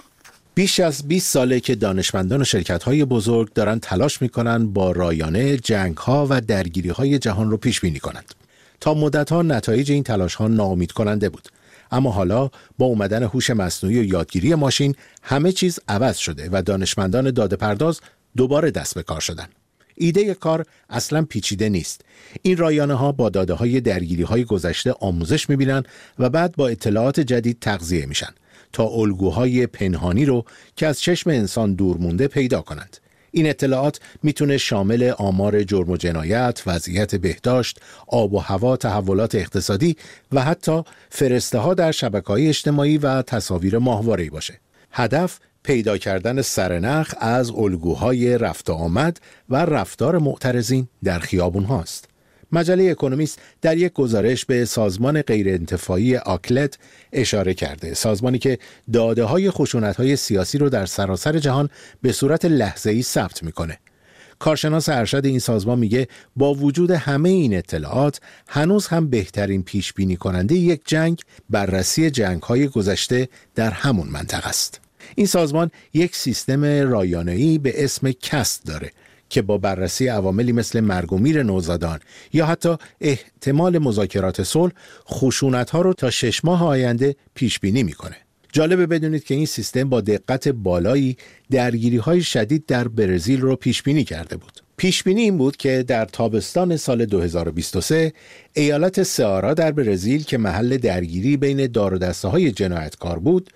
Speaker 7: بیش از بیست ساله که دانشمندان و شرکت‌های بزرگ دارن تلاش میکنن با رایانه جنگ‌ها و درگیری‌های جهان رو پیش بینی کنند. تا مدت‌ها نتایج این تلاش‌ها ناامید کننده بود. اما حالا با اومدن هوش مصنوعی و یادگیری ماشین همه چیز عوض شده و دانشمندان داده‌پرداز دوباره دست به کار شدن. ایده کار اصلا پیچیده نیست. این رایانه‌ها با داده‌های درگیری‌های گذشته آموزش می‌بینن و بعد با اطلاعات جدید تغذیه میشن تا الگوهای پنهانی رو که از چشم انسان دور مونده پیدا کنند. این اطلاعات میتونه شامل آمار جرم و جنایت، وضعیت بهداشت، آب و هوا، تحولات اقتصادی و حتی فرسته ها در شبکه‌های اجتماعی و تصاویر ماهواره‌ای باشه. هدف پیدا کردن سرنخ از الگوهای رفت و آمد و رفتار معترضین در خیابون هاست. مجله اکونومیست در یک گزارش به سازمان غیرانتفاعی آکلت اشاره کرده، سازمانی که داده‌های خشونت‌های سیاسی رو در سراسر جهان به صورت لحظه‌ای ثبت می‌کنه. کارشناس ارشد این سازمان میگه با وجود همه این اطلاعات هنوز هم بهترین پیش‌بینی کننده یک جنگ بررسی جنگ‌های گذشته در همون منطقه است. این سازمان یک سیستم رایانه‌ای به اسم کست داره که با بررسی عواملی مثل مرگ و میر نوزادان یا حتی احتمال مذاکرات صلح خشونت‌ها رو تا شش ماه آینده پیش بینی میکنه. جالبه بدونید که این سیستم با دقت بالایی درگیری‌های شدید در برزیل رو پیش بینی کرده بود. پیش بینی این بود که در تابستان سال دو هزار و بیست و سه ایالت سئارا در برزیل که محل درگیری بین دار و دسته‌های جنایتکار بود،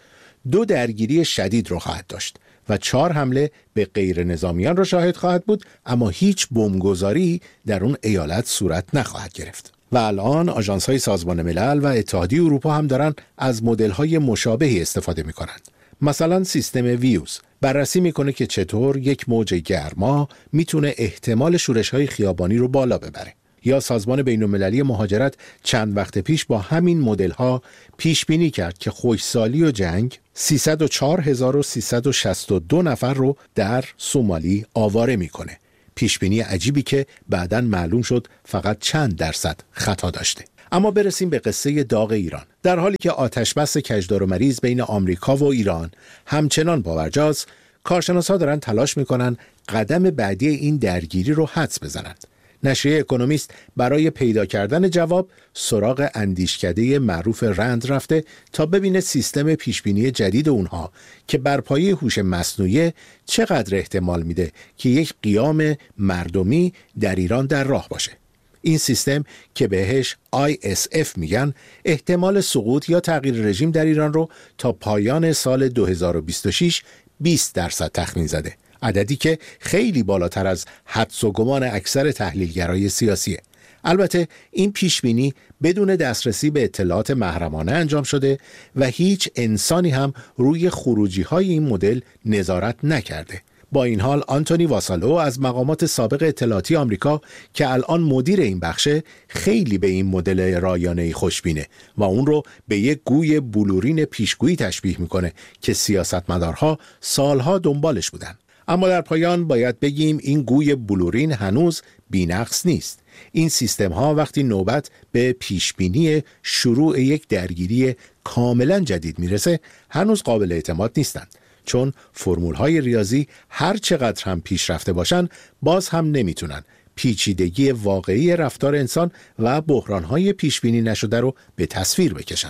Speaker 7: دو درگیری شدید رو خواهد داشت و چهار حمله به غیر نظامیان را شاهد خواهد بود، اما هیچ بمبگذاری در اون ایالت صورت نخواهد گرفت. و الان آژانس‌های سازمان ملل و اتحادیه اروپا هم دارن از مدل‌های مشابهی استفاده می‌کنند. مثلا سیستم ویوز بررسی میکنه که چطور یک موج گرما میتونه احتمال شورش‌های خیابانی رو بالا ببره. یا سازمان بین‌المللی مهاجرت چند وقت پیش با همین مدل‌ها پیش بینی کرد که خشکسالی و جنگ سیصد و چهار هزار و سیصد و شصت و دو نفر رو در سومالی آواره میکنه. پیش بینی عجیبی که بعداً معلوم شد فقط چند درصد خطا داشته. اما برسیم به قصه داغ ایران. در حالی که آتشبس کجدار و مریض بین آمریکا و ایران همچنان پابرجاست، کارشناسا دارن تلاش میکنن قدم بعدی این درگیری رو حدس بزنند. نشریه اکونومیست برای پیدا کردن جواب سراغ اندیشکده معروف رند رفته تا ببینه سیستم پیشبینی جدید اونها که بر پایه هوش مصنوعی چقدر احتمال میده که یک قیام مردمی در ایران در راه باشه. این سیستم که بهش آی اس اف میگن احتمال سقوط یا تغییر رژیم در ایران رو تا پایان سال دو هزار و بیست و شش بیست درصد تخمین زده. عددی که خیلی بالاتر از حدس و گمان اکثر تحلیلگرای سیاسیه. البته این پیشبینی بدون دسترسی به اطلاعات محرمانه انجام شده و هیچ انسانی هم روی خروجی های این مدل نظارت نکرده. با این حال آنتونی واسالو از مقامات سابق اطلاعاتی آمریکا که الان مدیر این بخشه خیلی به این مدل رایانه‌ای خوشبینه و اون رو به یک گوی بلورین پیشگویی تشبیه میکنه که سیاستمدارها سالها دنبالش بودن. اما در پایان باید بگیم این گوی بلورین هنوز بی‌نقص نیست. این سیستم ها وقتی نوبت به پیشبینی شروع یک درگیری کاملا جدید میرسه هنوز قابل اعتماد نیستند، چون فرمول های ریاضی هر چقدر هم پیشرفته باشن باز هم نمیتونن پیچیدگی واقعی رفتار انسان و بحران های پیشبینی نشده رو به تصویر بکشن.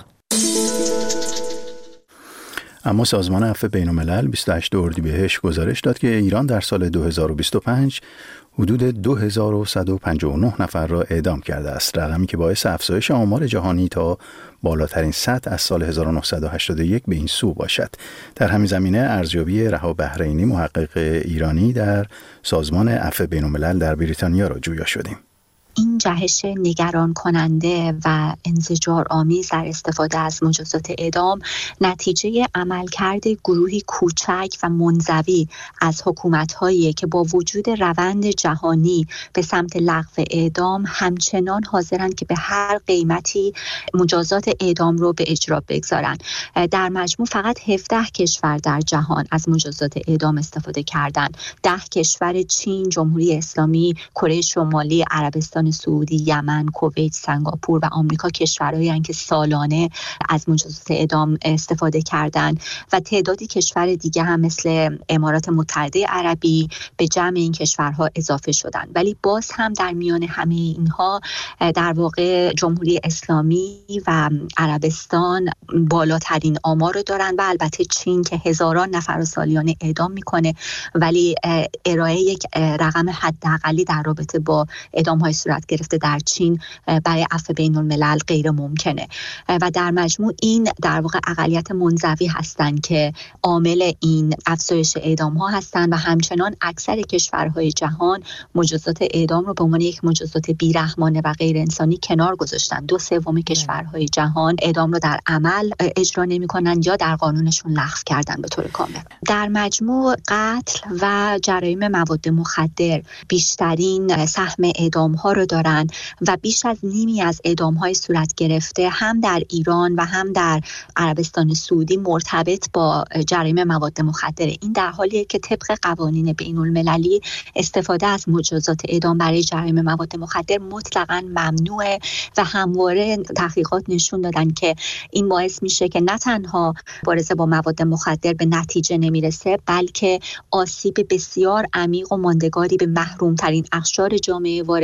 Speaker 3: اما سازمان عفو بین‌الملل بیست و هشتم اردیبهشت گزارش داد که ایران در سال دو هزار و بیست و پنج حدود دو هزار و صد و پنجاه و نه نفر را اعدام کرده است، رقمی که باعث افزایش آمار جهانی تا بالاترین سطح از سال هزار و نهصد و هشتاد و یک به این سو باشد. در همین زمینه ارزیابی رها بحرینی محقق ایرانی در سازمان عفو بین‌الملل در بریتانیا را جویا شدیم.
Speaker 8: این جهش نگران کننده و انزجار آمیز در استفاده از مجازات اعدام نتیجه عملکرد گروهی کوچک و منزوی از حکومت‌هایی که با وجود روند جهانی به سمت لغو اعدام همچنان حاضرند که به هر قیمتی مجازات اعدام رو به اجرا بگذارن. در مجموع فقط هفده کشور در جهان از مجازات اعدام استفاده کردند. ده کشور چین، جمهوری اسلامی، کره شمالی، عربستان سعودی، یمن، کویت، سنگاپور و آمریکا کشورهایی هستند که سالانه از مجازات اعدام استفاده کردند و تعدادی کشور دیگه هم مثل امارات متحده عربی به جمع این کشورها اضافه شدند. ولی باز هم در میان همه اینها در واقع جمهوری اسلامی و عربستان بالاترین آمار رو دارند و البته چین که هزاران نفر رو سالیانه اعدام میکنه ولی ارائه یک رقم حداقلی در رابطه با اعدام‌های صورت گرفته در چین برای عفو بین الملل غیر ممکنه و در مجموع این در واقع اقلیت منزوی هستند که عامل این افزایش اعدام ها هستند و همچنان اکثر کشورهای جهان مجازات اعدام رو به عنوان یک مجازات بیرحمانه و غیر انسانی کنار گذاشتن. دو سوم کشورهای جهان اعدام رو در عمل اجرا نمی‌کنن یا در قانونشون لغو کردن به طور کامل. در مجموع قتل و جرایم مواد مخدر بیشترین سهم اعدام ها رو دارن و بیش از نیمی از اعدام های صورت گرفته هم در ایران و هم در عربستان سعودی مرتبط با جرایم مواد مخدره. این در حالیه که طبق قوانین بین المللی استفاده از مجازات اعدام برای جرایم مواد مخدر مطلقاً ممنوعه و همواره تحقیقات نشون دادن که این باعث میشه که نه تنها مبارزه با مواد مخدر به نتیجه نمیرسه بلکه آسیب بسیار عمیق و ماندگاری به محروم ترین اقشار جامعه وارد میشه،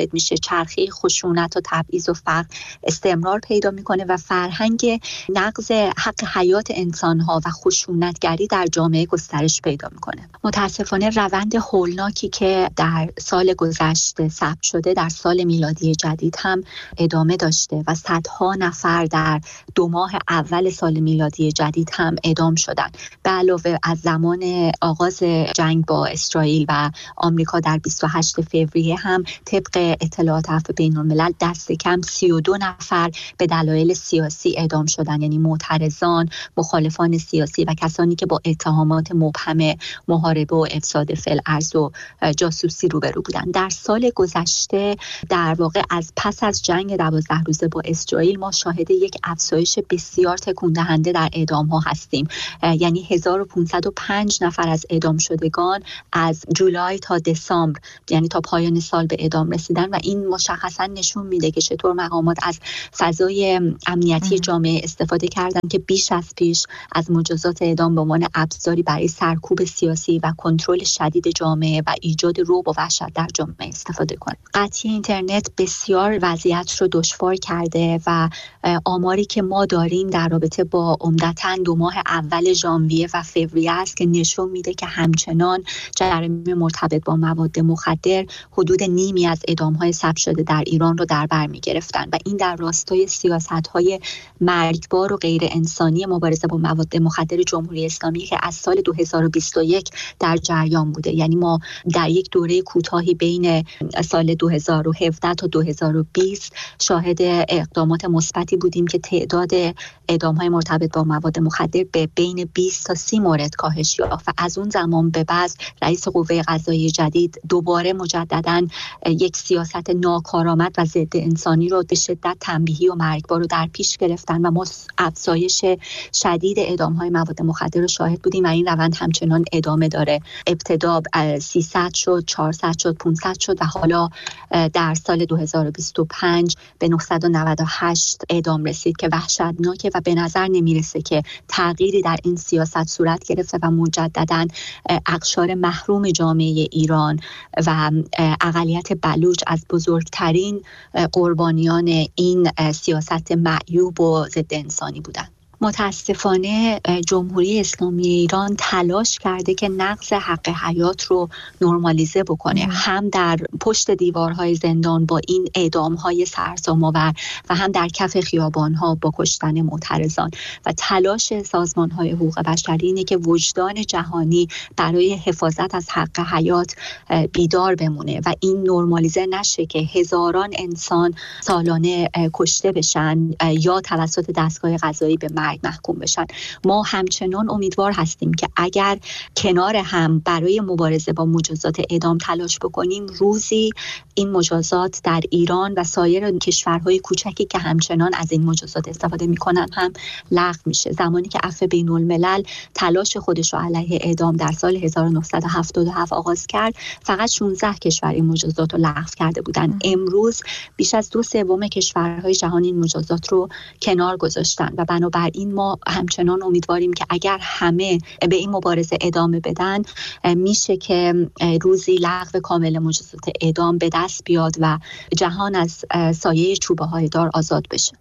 Speaker 8: چرخه خشونت و تبعیض و فقر استمرار پیدا میکنه و فرهنگ نقض حق حیات انسانها و خشونتگری در جامعه گسترش پیدا میکنه. متاسفانه روند هولناکی که در سال گذشته ثبت شده در سال میلادی جدید هم ادامه داشته و صدها نفر در دو ماه اول سال میلادی جدید هم اعدام شدن. به علاوه از زمان آغاز جنگ با اسرائیل و آمریکا در بیست و هشتم فوریه هم طبق اطلاعات عفو بین الملل دست کم سی و دو نفر به دلایل سیاسی اعدام شدن، یعنی معترضان، مخالفان سیاسی و کسانی که با اتهامات مبهم محاربه و افساد فی الارض و جاسوسی روبرو بودن. در سال گذشته در واقع از پس از جنگ دوازده روزه با اسرائیل ما شاهد یک افزایش بسیار تکون دهنده در اعدام ها هستیم. یعنی هزار و پانصد و پنج نفر از اعدام شدگان از جولای تا دسامبر، یعنی تا پایان سال، به اعدام رسیدن و این مشخصا نشون میده که چطور مقامات از فضای امنیتی جامعه استفاده کردن که بیش از پیش از مجازات اعدام به عنوان ابزاری برای سرکوب سیاسی و کنترل شدید جامعه و ایجاد رعب و وحشت در جامعه استفاده کنند. قطعی اینترنت بسیار وضعیت رو دشوار کرده و آماری که ما داریم در رابطه با عمدتاً دو ماه اول ژانویه و فوریه است که نشون میده که همچنان جرایم مرتبط با مواد مخدر حدود نیمی از اعدام‌های ثبت شده در ایران رو در بر می‌گرفتن و این در راستای سیاست‌های مرگبار و غیر انسانی مبارزه با مواد مخدر جمهوری اسلامی که از سال دو هزار و بیست و یک در جریان بوده. یعنی ما در یک دوره کوتاهی بین سال دو هزار و هفده تا دو هزار و بیست شاهد اقدامات مثبتی بودیم که تعداد اعدام‌های مرتبط با مواد مخدر به بین بیست تا سی مورد کاهش یافت و از اون زمان به بعد رئیس قوه قضاییه جدید دوباره مجدداً یک سیاست ناکارآمد و ضد انسانی رو به شدت تنبیهی و مرگبار رو در پیش گرفتن و ما افزایش شدید اعدام‌های مواد مخدر رو شاهد بودیم و این روند همچنان ادامه داره. ابتدا سیصد شد، چهارصد شد، پانصد شد و حالا در سال دو هزار و بیست و پنج به نهصد و نود و هشت اعدام رسید که وحشتناکه و به نظر نمیرسه که تغییری در این سیاست صورت گرفته و مجدداً اقشار محروم جامعه ایران و اقلیت بلوچ از بزرگترین قربانیان این سیاست معیوب و ضد انسانی بودند. متاسفانه جمهوری اسلامی ایران تلاش کرده که نقض حق حیات رو نرمالیزه بکنه، هم در پشت دیوارهای زندان با این اعدام‌های سرسام‌آور و هم در کف خیابان‌ها با کشتن معترضان و تلاش سازمان‌های حقوق بشری اینه که وجدان جهانی برای حفاظت از حق حیات بیدار بمونه و این نرمالیزه نشه که هزاران انسان سالانه کشته بشن یا توسط دستگاه قضایی به مرگ محکوم بشن. ما همچنان امیدوار هستیم که اگر کنار هم برای مبارزه با مجازات اعدام تلاش بکنیم، روزی این مجازات در ایران و سایر کشورهای کوچکی که همچنان از این مجازات استفاده میکنن هم لغو میشه. زمانی که عفو بین الملل تلاش خودش رو علیه اعدام در سال هزار و نهصد و هفتاد و هفت آغاز کرد، فقط شانزده کشور این مجازات رو لغو کرده بودن. امروز بیش از دو سوم کشورهای جهان این مجازات رو کنار گذاشتن و بنابراین ما همچنان امیدواریم که اگر همه به این مبارزه ادامه بدن میشه که روزی لغو کامل مجازات اعدام به دست بیاد و جهان از سایه چوبه‌های دار آزاد بشه.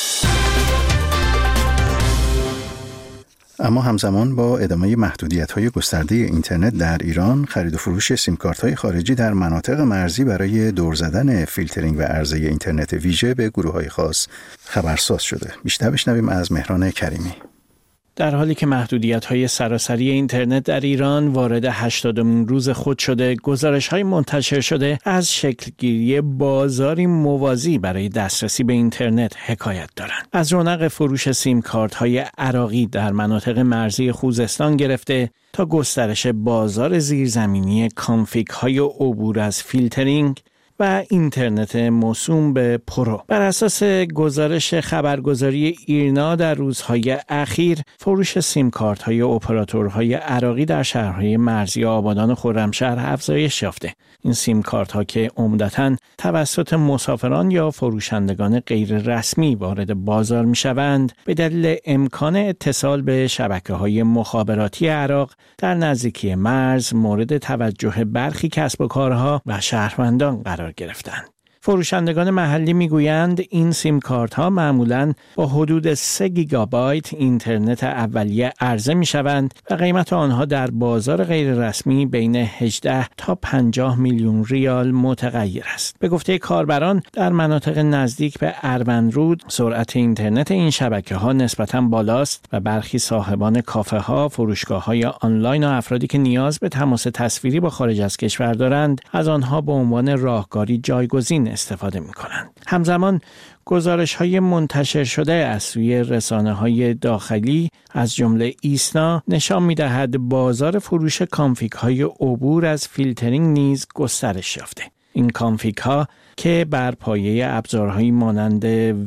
Speaker 3: اما همزمان با ادامه محدودیت‌های گسترده اینترنت در ایران، خرید و فروش سیم‌کارت‌های خارجی در مناطق مرزی برای دور زدن فیلترینگ و عرضه اینترنت ویژه به گروه‌های خاص خبرساز شده. بیشتر بشنویم از مهران کریمی.
Speaker 9: در حالی که محدودیت‌های سراسری اینترنت در ایران وارد هشتادمین روز خود شده، گزارش‌های منتشر شده از شکلگیری بازاری موازی برای دسترسی به اینترنت حکایت دارند. از رونق فروش سیم کارت‌های عراقی در مناطق مرزی خوزستان گرفته تا گسترش بازار زیرزمینی کانفیگ‌های عبور از فیلترینگ و اینترنت موسوم به پرو. بر اساس گزارش خبرگزاری ایرنا در روزهای اخیر، فروش سیم کارت های اپراتورهای عراقی در شهرهای مرزی آبادان و خرمشهر افزایش یافته. این سیم کارت ها که عمدتاً توسط مسافران یا فروشندگان غیر رسمی وارد بازار می شوند، به دلیل امکان اتصال به شبکه‌های مخابراتی عراق در نزدیکی مرز مورد توجه برخی کسب و کارها و شهروندان قرار گرفتند. فروشندگان محلی میگویند این سیم کارت ها معمولاً با حدود سه گیگابایت اینترنت اولیه عرضه میشوند و قیمت آنها در بازار غیر رسمی بین هجده تا پنجاه میلیون ریال متغیر است. به گفته کاربران در مناطق نزدیک به اروندرود سرعت اینترنت این شبکه ها نسبتاً بالاست و برخی صاحبان کافه ها، فروشگاه های آنلاین و افرادی که نیاز به تماس تصویری با خارج از کشور دارند از آنها به عنوان راهکاری جایگزین استفاده می کنند. همزمان گزارش های منتشر شده از سوی رسانه های داخلی از جمله ایسنا نشان می دهد بازار فروش کانفیگ های عبور از فیلترینگ نیز گسترش یافته. این کانفیگ ها که بر پایه ابزارهایی مانند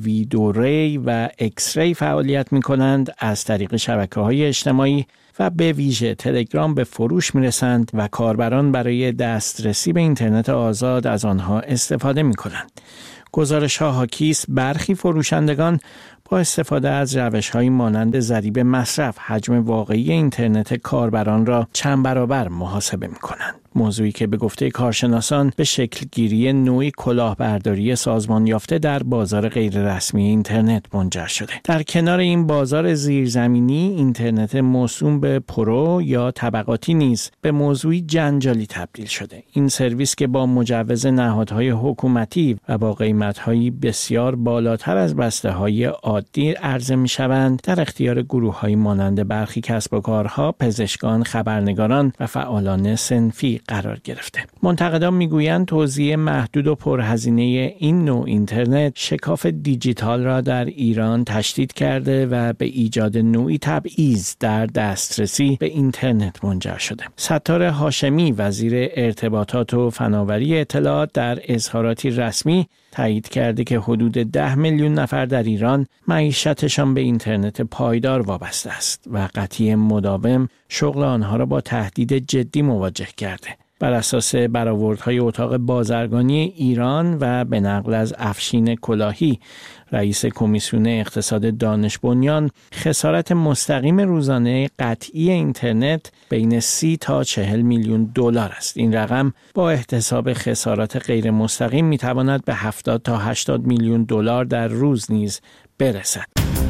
Speaker 9: ویدوری و اکس ری فعالیت می کنند از طریق شبکه های اجتماعی و به ویژه تلگرام به فروش می رسند و کاربران برای دسترسی به اینترنت آزاد از آنها استفاده می کنند. گزارش ها حاکی است برخی فروشندگان با استفاده از روش‌های مانند ضریب مصرف حجم واقعی اینترنت کاربران را چند برابر محاسبه می‌کنند. موضوعی که به گفته کارشناسان به شکل گیری نوعی کلاهبرداری سازمان یافته در بازار غیررسمی اینترنت منجر شده. در کنار این بازار زیرزمینی، اینترنت موسوم به پرو یا طبقاتی نیز به موضوعی جنجالی تبدیل شده. این سرویس که با مجوز نهادهای حکومتی و با قیمت‌های بسیار بالاتر از بسته‌های عادی عرضه می‌شوند، در اختیار گروه‌های مانند برخی کسب و کارها، پزشکان، خبرنگاران و فعالان صنفی قرار گرفته. منتقدان میگویند توزیع محدود و پرهزینه این نوع اینترنت شکاف دیجیتال را در ایران تشدید کرده و به ایجاد نوعی تبعیض در دسترسی به اینترنت منجر شده. ستار هاشمی وزیر ارتباطات و فناوری اطلاعات در اظهاراتی رسمی تایید کرده که حدود ده میلیون نفر در ایران معیشتشان به اینترنت پایدار وابسته است و قطعی مداوم شغل آنها را با تهدید جدی مواجه کرده. بر اساس برآوردهای اتاق بازرگانی ایران و به نقل از افشین کلاهی، رئیس کمیسیون اقتصاد دانش بنیان، خسارت مستقیم روزانه قطعی اینترنت بین سی تا چهل میلیون دلار است. این رقم با احتساب خسارات غیر مستقیم میتواند به هفتاد تا هشتاد میلیون دلار در روز نیز برسد.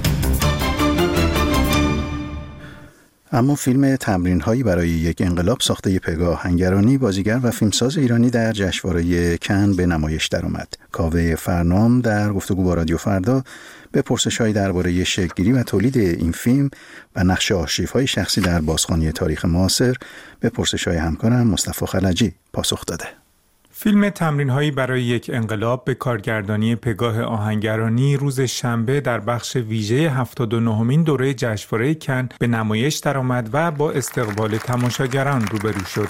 Speaker 3: اما فیلم تمرین‌هایی برای یک انقلاب ساخته پگاه هنگرانی، بازیگر و فیلمساز ایرانی در جشنواره کن به نمایش درآمد. کاوه فرنام در گفتگو با رادیو فردا به پرسش‌هایی درباره شکل‌گیری و تولید این فیلم و نقش آرشیوهای شخصی در بازخوانی تاریخ معاصر به پرسش‌های همکارم مصطفی خلجی پاسخ داده.
Speaker 10: فیلم تمرین‌هایی برای یک انقلاب به کارگردانی پگاه آهنگرانی روز شنبه در بخش ویژه هفتاد و نهمین دوره جشنواره کن به نمایش درآمد و با استقبال تماشاگران روبرو شد.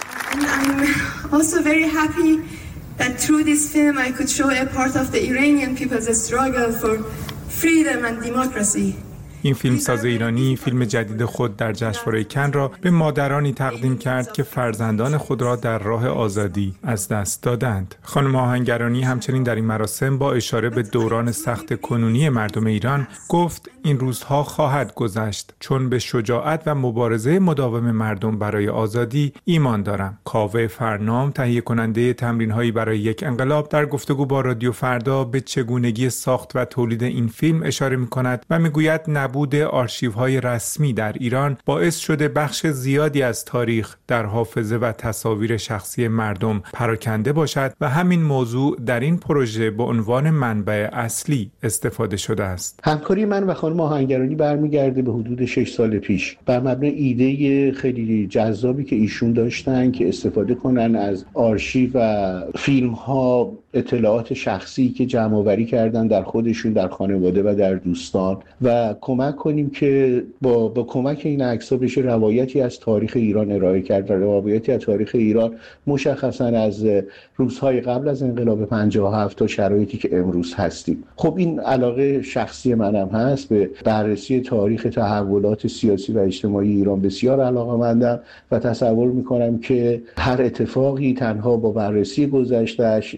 Speaker 11: I'm also very happy that through this film I could show a part of the Iranian people's struggle for freedom and democracy.
Speaker 10: این فیلمساز ایرانی فیلم جدید خود در جشنواره کن را به مادرانی تقدیم کرد که فرزندان خود را در راه آزادی از دست دادند. خانم آهنگرانی همچنین در این مراسم با اشاره به دوران سخت کنونی مردم ایران گفت این روزها خواهد گذشت چون به شجاعت و مبارزه مداوم مردم برای آزادی ایمان دارم. کاوه فرنام تهیه کننده تمرین‌هایی برای یک انقلاب در گفتگو با رادیو فردا به چگونگی ساخت و تولید این فیلم اشاره می‌کند و می‌گوید بود آرشیوهای رسمی در ایران باعث شده بخش زیادی از تاریخ در حافظه و تصاویر شخصی مردم پراکنده باشد و همین موضوع در این پروژه به عنوان منبع اصلی استفاده شده است.
Speaker 12: همکاری من و خانم آهنگرانی برمیگرده به حدود شش سال پیش بر مبنای ایده خیلی جذابی که ایشون داشتن که استفاده کنن از آرشیو و فیلم ها، اطلاعات شخصی که جمع آوری کردن در خودشون، در خانواده و در دوستان و کمک کنیم که با با کمک این عکس‌ها بشه روایتی از تاریخ ایران ارائه کرد و روایتی از تاریخ ایران مشخصاً از روزهای قبل از انقلاب پنجاه و هفت تا شرایطی که امروز هستیم. خب این علاقه شخصی منم هست، به بررسی تاریخ تحولات سیاسی و اجتماعی ایران بسیار علاقه‌مندم و تصور می‌کنم که هر اتفاقی تنها با بررسی گذشته‌اش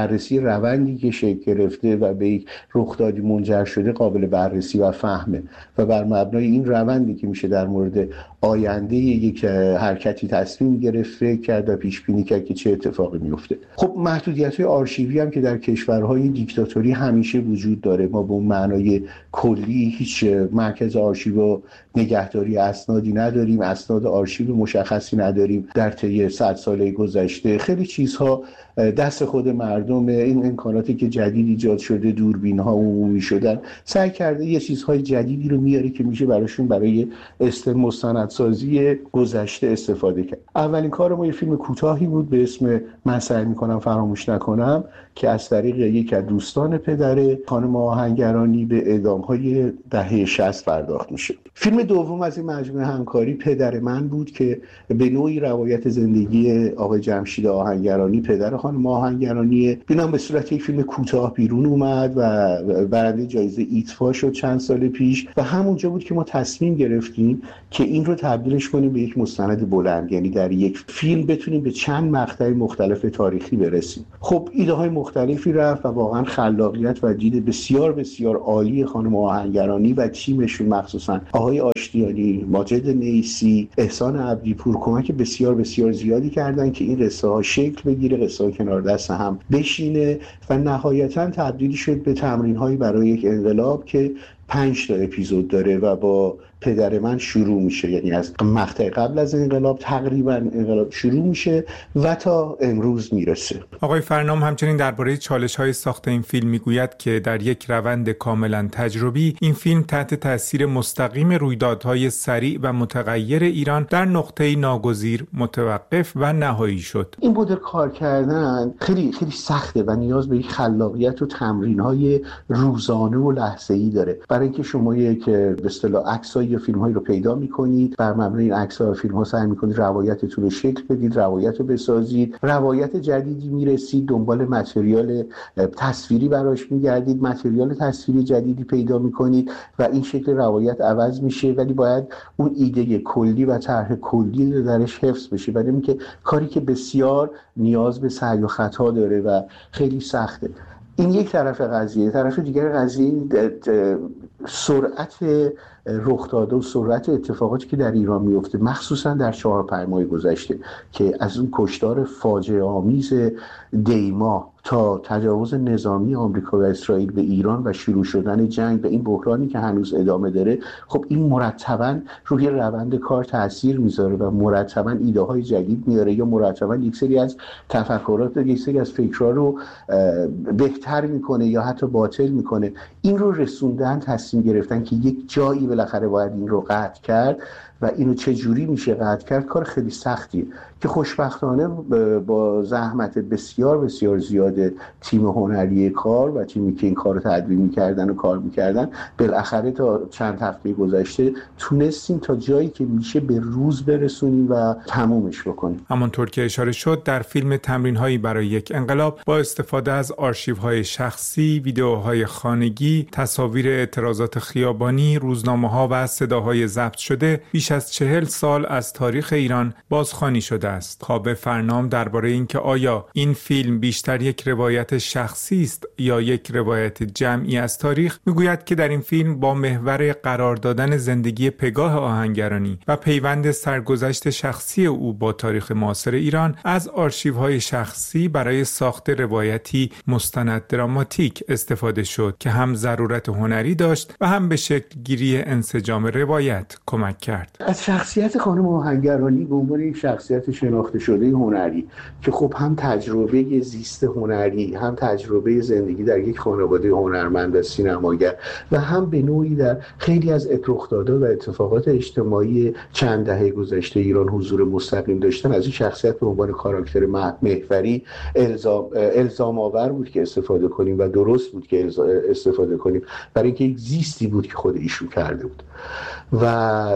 Speaker 12: بررسی روندی که شکل گرفته و به یک رخدادی منجر شده قابل بررسی و فهمه و بر مبنای این روندی که میشه در مورد آینده یک حرکتی تصمیم گرفت، فکر کرد و پیش بینی کرد که چه اتفاقی میفته. خب محدودیت‌های آرشیوی هم که در کشورهای دیکتاتوری همیشه وجود داره. ما به اون معنای کلی هیچ مرکز آرشیو و نگهداری اسنادی نداریم، اسناد آرشیو مشخصی نداریم. در طی صد ساله گذشته خیلی چیزها دست خود مردم، این امکاناتی که جدید ایجاد شده، دوربین‌ها عمومی شدن، سعی کرده یه چیزهای جدیدی رو میاره که میشه براشون برای است مستندسازی گذشته استفاده کرد. اولین کار ما یه فیلم کوتاهی بود به اسم من سعی میکنم فراموش نکنم که از طریق یک از دوستان پدر خانم آهنگرانی به اعدام‌های دهه شصت پرداخت میشه. فیلم دوم از این مجموعه همکاری پدر من بود که به نوعی روایت زندگی آقای جمشید آهنگرانی، پدر خانم آهنگرانی، اینم به صورت یک فیلم کوتاه بیرون اومد و برنده جایزه ایتفا شد چند سال پیش و همونجا بود که ما تصمیم گرفتیم که این رو تبدیلش کنیم به یک مستند بلند، یعنی در یک فیلم بتونیم به چند مقطع مختلف تاریخی برسیم. خب ایده های مختلفی رفت و واقعا خلاقیت و دید بسیار بسیار عالی خانم آهنگرانی و تیمشون، مخصوصا آقای آشتیانی، ماجد نیسی، احسان عبدیپور کمک بسیار بسیار زیادی کردن که این قصه ها شکل بگیره، قصه ها کنار دست هم بشینه و نهایتا تبدیل شد به تمرین هایی برای یک انقلاب که پنج تا اپیزود داره و با پدر من شروع میشه، یعنی از مقطع قبل از انقلاب تقریبا انقلاب شروع میشه و تا امروز میرسه.
Speaker 10: آقای فرنام همچنین درباره چالش‌های ساخت این فیلم میگوید که در یک روند کاملا تجربی این فیلم تحت تاثیر مستقیم رویدادهای سریع و متغیر ایران در نقطه‌ای ناگزیر متوقف و نهایی شد.
Speaker 12: این مدل کار کردن خیلی خیلی سخته و نیاز به یک خلاقیت و تمرین‌های روزانه و لحظه‌ای داره. برای اینکه شما یک به اصطلاح عکس‌های یا فیلم‌هایی رو پیدا می‌کنید، بر مبنای این عکس‌ها و فیلم‌ها سعی می‌کنید روایتتون رو شکل بدید، روایت رو بسازید، روایت جدیدی می‌رسید، دنبال متریال تصویری براش می‌گردید، متریال تصویری جدیدی پیدا می‌کنید و این شکل روایت عوض میشه، ولی باید اون ایده کلی و طرح کلی درش حفظ بشه. برای اینکه کاری که بسیار نیاز به سعی و خطا داره و خیلی سخته. این یک طرف قضیه. طرف دیگر قضیه سرعت رخ داده و سرعت اتفاقاتی که در ایران میفته، مخصوصا در چهار پنج ماه گذشته که از اون کشتار فاجعه آمیز دیما تا تجاوز نظامی آمریکا و اسرائیل به ایران و شروع شدن جنگ و این بحرانی که هنوز ادامه داره، خب این مرتباً روی روند کار تاثیر میذاره و مرتباً ایده های جدید میاره یا مرتباً یک سری از تفکرات و یک سری از فکرها رو بهتر میکنه یا حتی باطل میکنه. این رو رسوندن، تصمیم گرفتن که یک جایی بالاخره باید این رو قطع کرد و اینو چه جوری میشه قطع کرد، کار خیلی سختیه که خوشبختانه با زحمت بسیار بسیار زیاد تیم هنری کار و تیمی که این کار رو تدوین میکردن و کار میکردن، بالاخره تا چند هفته گذشته تونستیم تا جایی که میشه به روز برسونیم و تمومش بکنیم.
Speaker 10: همانطور که اشاره شد در فیلم تمرین‌هایی برای یک انقلاب با استفاده از آرشیوهای شخصی، ویدئوهای خانگی، تصاویر اعتراضات خیابانی، روزنامه‌ها و صداهای ضبط شده بیش از چهل سال از تاریخ ایران بازخوانی شده است. کاوه فرنام درباره اینکه آیا این فیلم بیشتر یک روایت شخصی است یا یک روایت جمعی از تاریخ، میگوید که در این فیلم با محور قرار دادن زندگی پگاه آهنگرانی و پیوند سرگذشت شخصی او با تاریخ معاصر ایران از آرشیوهای شخصی برای ساخت روایتی مستند دراماتیک استفاده شد که هم ضرورت هنری داشت و هم به شکل گیری انسجام روایت کمک کرد.
Speaker 12: از شخصیت خانم آهنگرانی به عنوان یک شخصیت شناخته شده هنری که خب هم تجربه زیست هنری، هم تجربه زندگی در یک خانواده هنرمند و سینماگر و هم به نوعی در خیلی از رخدادها و اتفاقات اجتماعی چند دهه گذشته ایران حضور مستقیم داشتن، از این شخصیت به عنوان کاراکتر محوری الزام الزام آور بود که استفاده کنیم و درست بود که استفاده کنیم، برای اینکه یک زیستی بود که خود ایشون کرده بود و این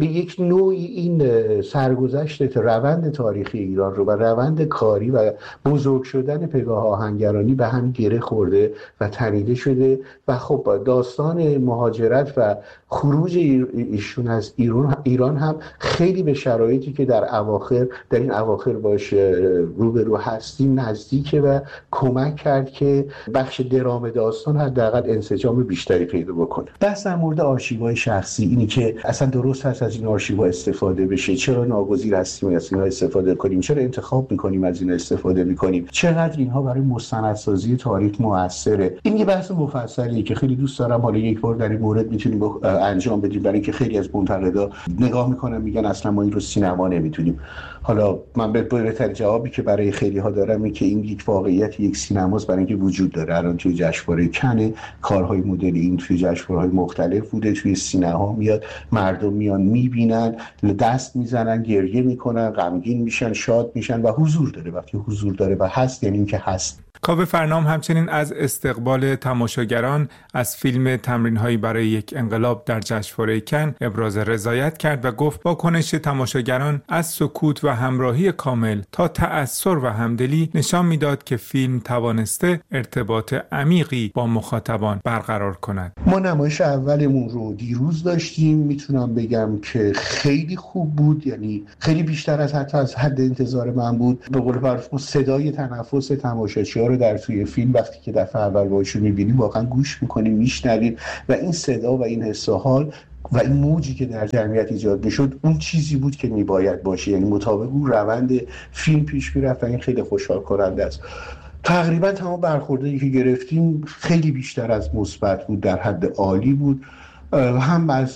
Speaker 12: به یک نوعی این سرگذشت روند تاریخی ایران رو و روند کاری و بزرگ شدن پگاه آهنگرانی به هم گره خورده و تنیده شده و خب داستان مهاجرت و خروج ایشون از ایران ایران هم خیلی به شرایطی که در اواخر در این اواخر باش روبرو هستیم نزدیکه و کمک کرد که بخش درام داستان حداقل انسجام بیشتری پیدا بکنه. بحث در مورد آرشیوهای شخصی اینی که اصلا درست هست از این آرشیوها استفاده بشه، چرا ناگزیر هستیم از اینها استفاده کنیم، چرا انتخاب میکنیم از این استفاده میکنیم، چقدر اینها برای مستندسازی تاریخ موثره. این یه بحث مفصلیه که خیلی دوست دارم حالا یک بار در این مورد میتونیم انجام بدیم، برای اینکه خیلی از منتقدا نگاه میکنن میگن اصلا ما این رو سینما نمیتونیم. حالا من به بهترین جوابی که برای خیلی ها دارم اینه که این یک واقعیت یک سینماست، برای اینکه وجود داره. الان توی جشنواره کن کارهای مدل این توی جشنواره‌های مختلف بوده، توی سینما میاد، مردم میان میبینن، دست میزنن، گریه میکنن، غمگین میشن، شاد میشن و حضور داره. وقتی حضور داره و هست یعنی اینکه هست.
Speaker 10: کاوه فرنام همچنین از استقبال تماشاگران از فیلم تمرین‌هایی برای یک انقلاب در جشنواره کن ابراز رضایت کرد و گفت واکنش تماشاگران از سکوت و همراهی کامل تا تأثر و همدلی نشان میداد که فیلم توانسته ارتباط عمیقی با مخاطبان برقرار کند.
Speaker 12: ما نمایش اولمون رو دیروز داشتیم، میتونم بگم که خیلی خوب بود، یعنی خیلی بیشتر از حتی از حد انتظار من بود. به قول معروف صدای تنفس تماشاچی‌ها رو در توی فیلم وقتی که دفعه اول باشون می‌بینیم واقعا گوش می‌کنیم، میشنویم و این صدا و این حس و حال و این موجی که در جمعیت ایجاد میشد اون چیزی بود که میباید باشه، یعنی مطابق اون روند فیلم پیش میرفت و این خیلی خوشحال کننده است. تقریبا تمام برخوردایی که گرفتیم خیلی بیشتر از مثبت بود، در حد عالی بود، هم از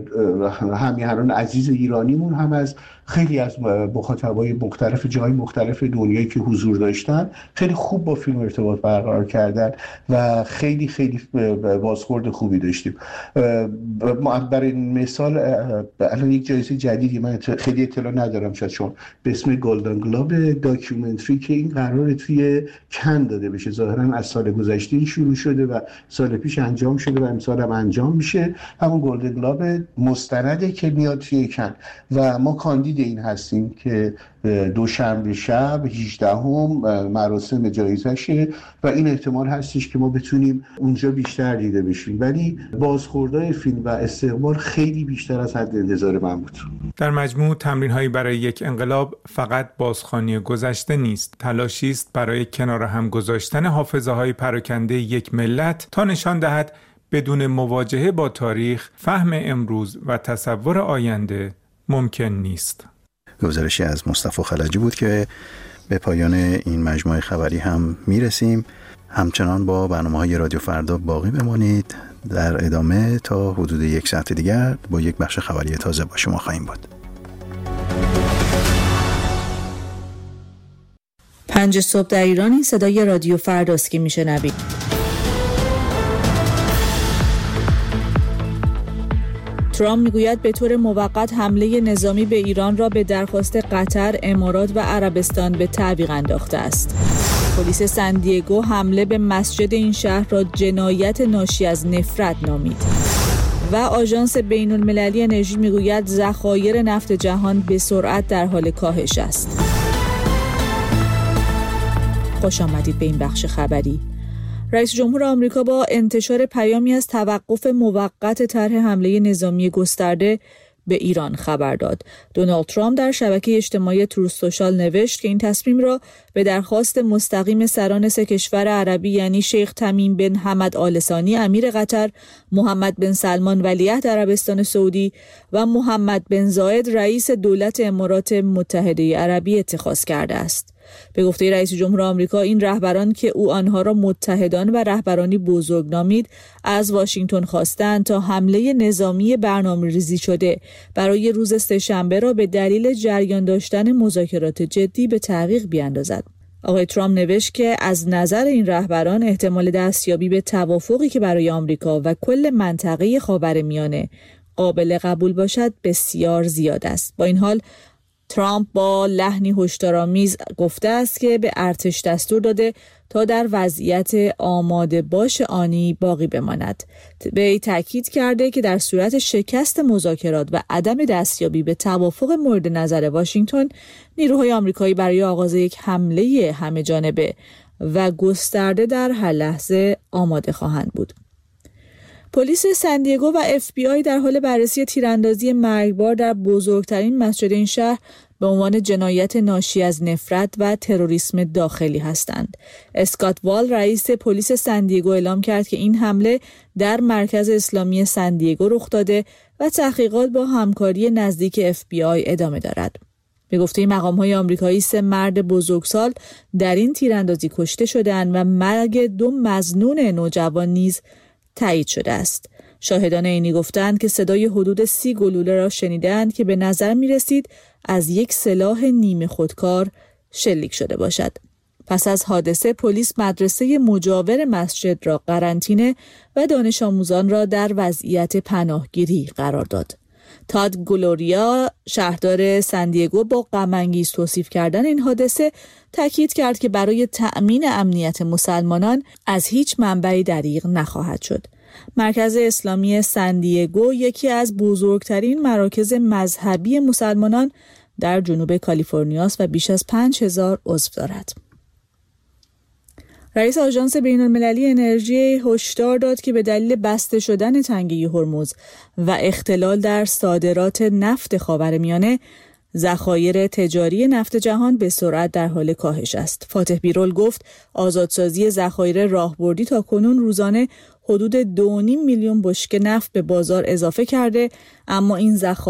Speaker 12: همیهنان عزیز ایرانیمون هم از خیلی از مخاطبای مختلف جای مختلف دنیایی که حضور داشتن خیلی خوب با فیلم ارتباط برقرار کردن و خیلی خیلی بازخورد خوبی داشتیم. برای مثال الان یک جایزه جدیدی من خیلی اطلاع ندارم شاید چون به اسم گلدن گلوب داکیومنتری که این قراره توی کن داده بشه، ظاهرا از سال گذشته این شروع شده و سال پیش انجام شده و امسال هم انجام میشه. همون گلدن گلوب مستنده که میاد توی کن و ما کاندید این هستیم که دوشنبه شب هجدهم مراسم جایزشه و این احتمال هستش که ما بتونیم اونجا بیشتر دیده بشیم، ولی بازخوردهای فیلم و استقبال خیلی بیشتر از حد انتظار من بود.
Speaker 10: در مجموع تمرین‌هایی برای یک انقلاب فقط بازخوانی گذشته نیست، تلاشی است برای کنار هم گذاشتن حافظه‌های پراکنده یک ملت تا نشان دهد بدون مواجهه با تاریخ، فهم امروز و تصور آینده ممکن نیست.
Speaker 3: گزارشی از مصطفی خلجی بود که به پایان این مجموعه خبری هم میرسیم. همچنان با برنامه‌های رادیو فردا باقی بمانید. در ادامه تا حدود یک ساعت دیگر با یک بخش خبری تازه با شما خواهیم بود.
Speaker 13: پنج صبح در ایران این صدای رادیو فرداست که میشنوید. ترامپ میگوید به طور موقت حمله نظامی به ایران را به درخواست قطر، امارات و عربستان به تعویق انداخته است. پلیس سندیگو حمله به مسجد این شهر را جنایت ناشی از نفرت نامید. و آژانس بین المللی انرژی میگوید ذخایر نفت جهان به سرعت در حال کاهش است. خوش آمدید به این بخش خبری. رئیس جمهور آمریکا با انتشار پیامی از توقف موقت طرح حمله نظامی گسترده به ایران خبر داد. دونالد ترامپ در شبکه اجتماعی تروث سوشال نوشت که این تصمیم را به درخواست مستقیم سران سه کشور عربی یعنی شیخ تمیم بن حمد آل ثانی امیر قطر، محمد بن سلمان ولیعهد عربستان سعودی و محمد بن زاید رئیس دولت امارات متحده عربی اتخاذ کرده است. به گفته رئیس جمهور آمریکا این رهبران که او آنها را متحدان و رهبرانی بزرگ نامید از واشنگتن خواستند تا حمله نظامی برنامه‌ریزی شده برای روز سه‌شنبه را به دلیل جریان داشتن مذاکرات جدی به تعویق بیاندازد. آقای ترامپ نوشت که از نظر این رهبران احتمال دستیابی به توافقی که برای آمریکا و کل منطقه خاورمیانه قابل قبول باشد بسیار زیاد است. با این حال ترامپ با لحنی هشدارآمیز گفته است که به ارتش دستور داده تا در وضعیت آماده باش آنی باقی بماند. وی تاکید کرده که در صورت شکست مذاکرات و عدم دستیابی به توافق مورد نظر واشنگتن، نیروهای آمریکایی برای آغاز یک حمله همه جانبه و گسترده در هر لحظه آماده خواهند بود. پلیس سندیگو و اف بی آی در حال بررسی تیراندازی مرگبار در بزرگترین مسجد این شهر به عنوان جنایت ناشی از نفرت و تروریسم داخلی هستند. اسکات وال رئیس پلیس سندیگو اعلام کرد که این حمله در مرکز اسلامی سندیگو رخ داده و تحقیقات با همکاری نزدیک اف بی آی ادامه دارد. به گفته مقام‌های آمریکایی سه مرد بزرگسال در این تیراندازی کشته شدند و مرگ دو مظنون نوجوان نیز تایید شده است. شاهدان عینی گفتند که صدای حدود سی گلوله را شنیدند که به نظر می رسید از یک سلاح نیمه خودکار شلیک شده باشد. پس از حادثه پلیس مدرسه مجاور مسجد را قرنطینه و دانش آموزان را در وضعیت پناهگیری قرار داد. تاد گلوریا شهردار سندیگو با غم‌انگیز توصیف کردن این حادثه تاکید کرد که برای تأمین امنیت مسلمانان از هیچ منبعی دریغ نخواهد شد. مرکز اسلامی سندیگو یکی از بزرگترین مراکز مذهبی مسلمانان در جنوب کالیفرنیا است و بیش از پنج هزار عضو دارد. رئیس آژانس بین‌المللی انرژی هشدار داد که به دلیل بسته شدن تنگه هرمز و اختلال در صادرات نفت خاورمیانه، ذخایر تجاری نفت جهان به سرعت در حال کاهش است. فاتح بیرول گفت آزادسازی ذخایر راهبردی تا کنون روزانه حدود دو و نیم میلیون بشکه نفت به بازار اضافه کرده، اما این ذخایر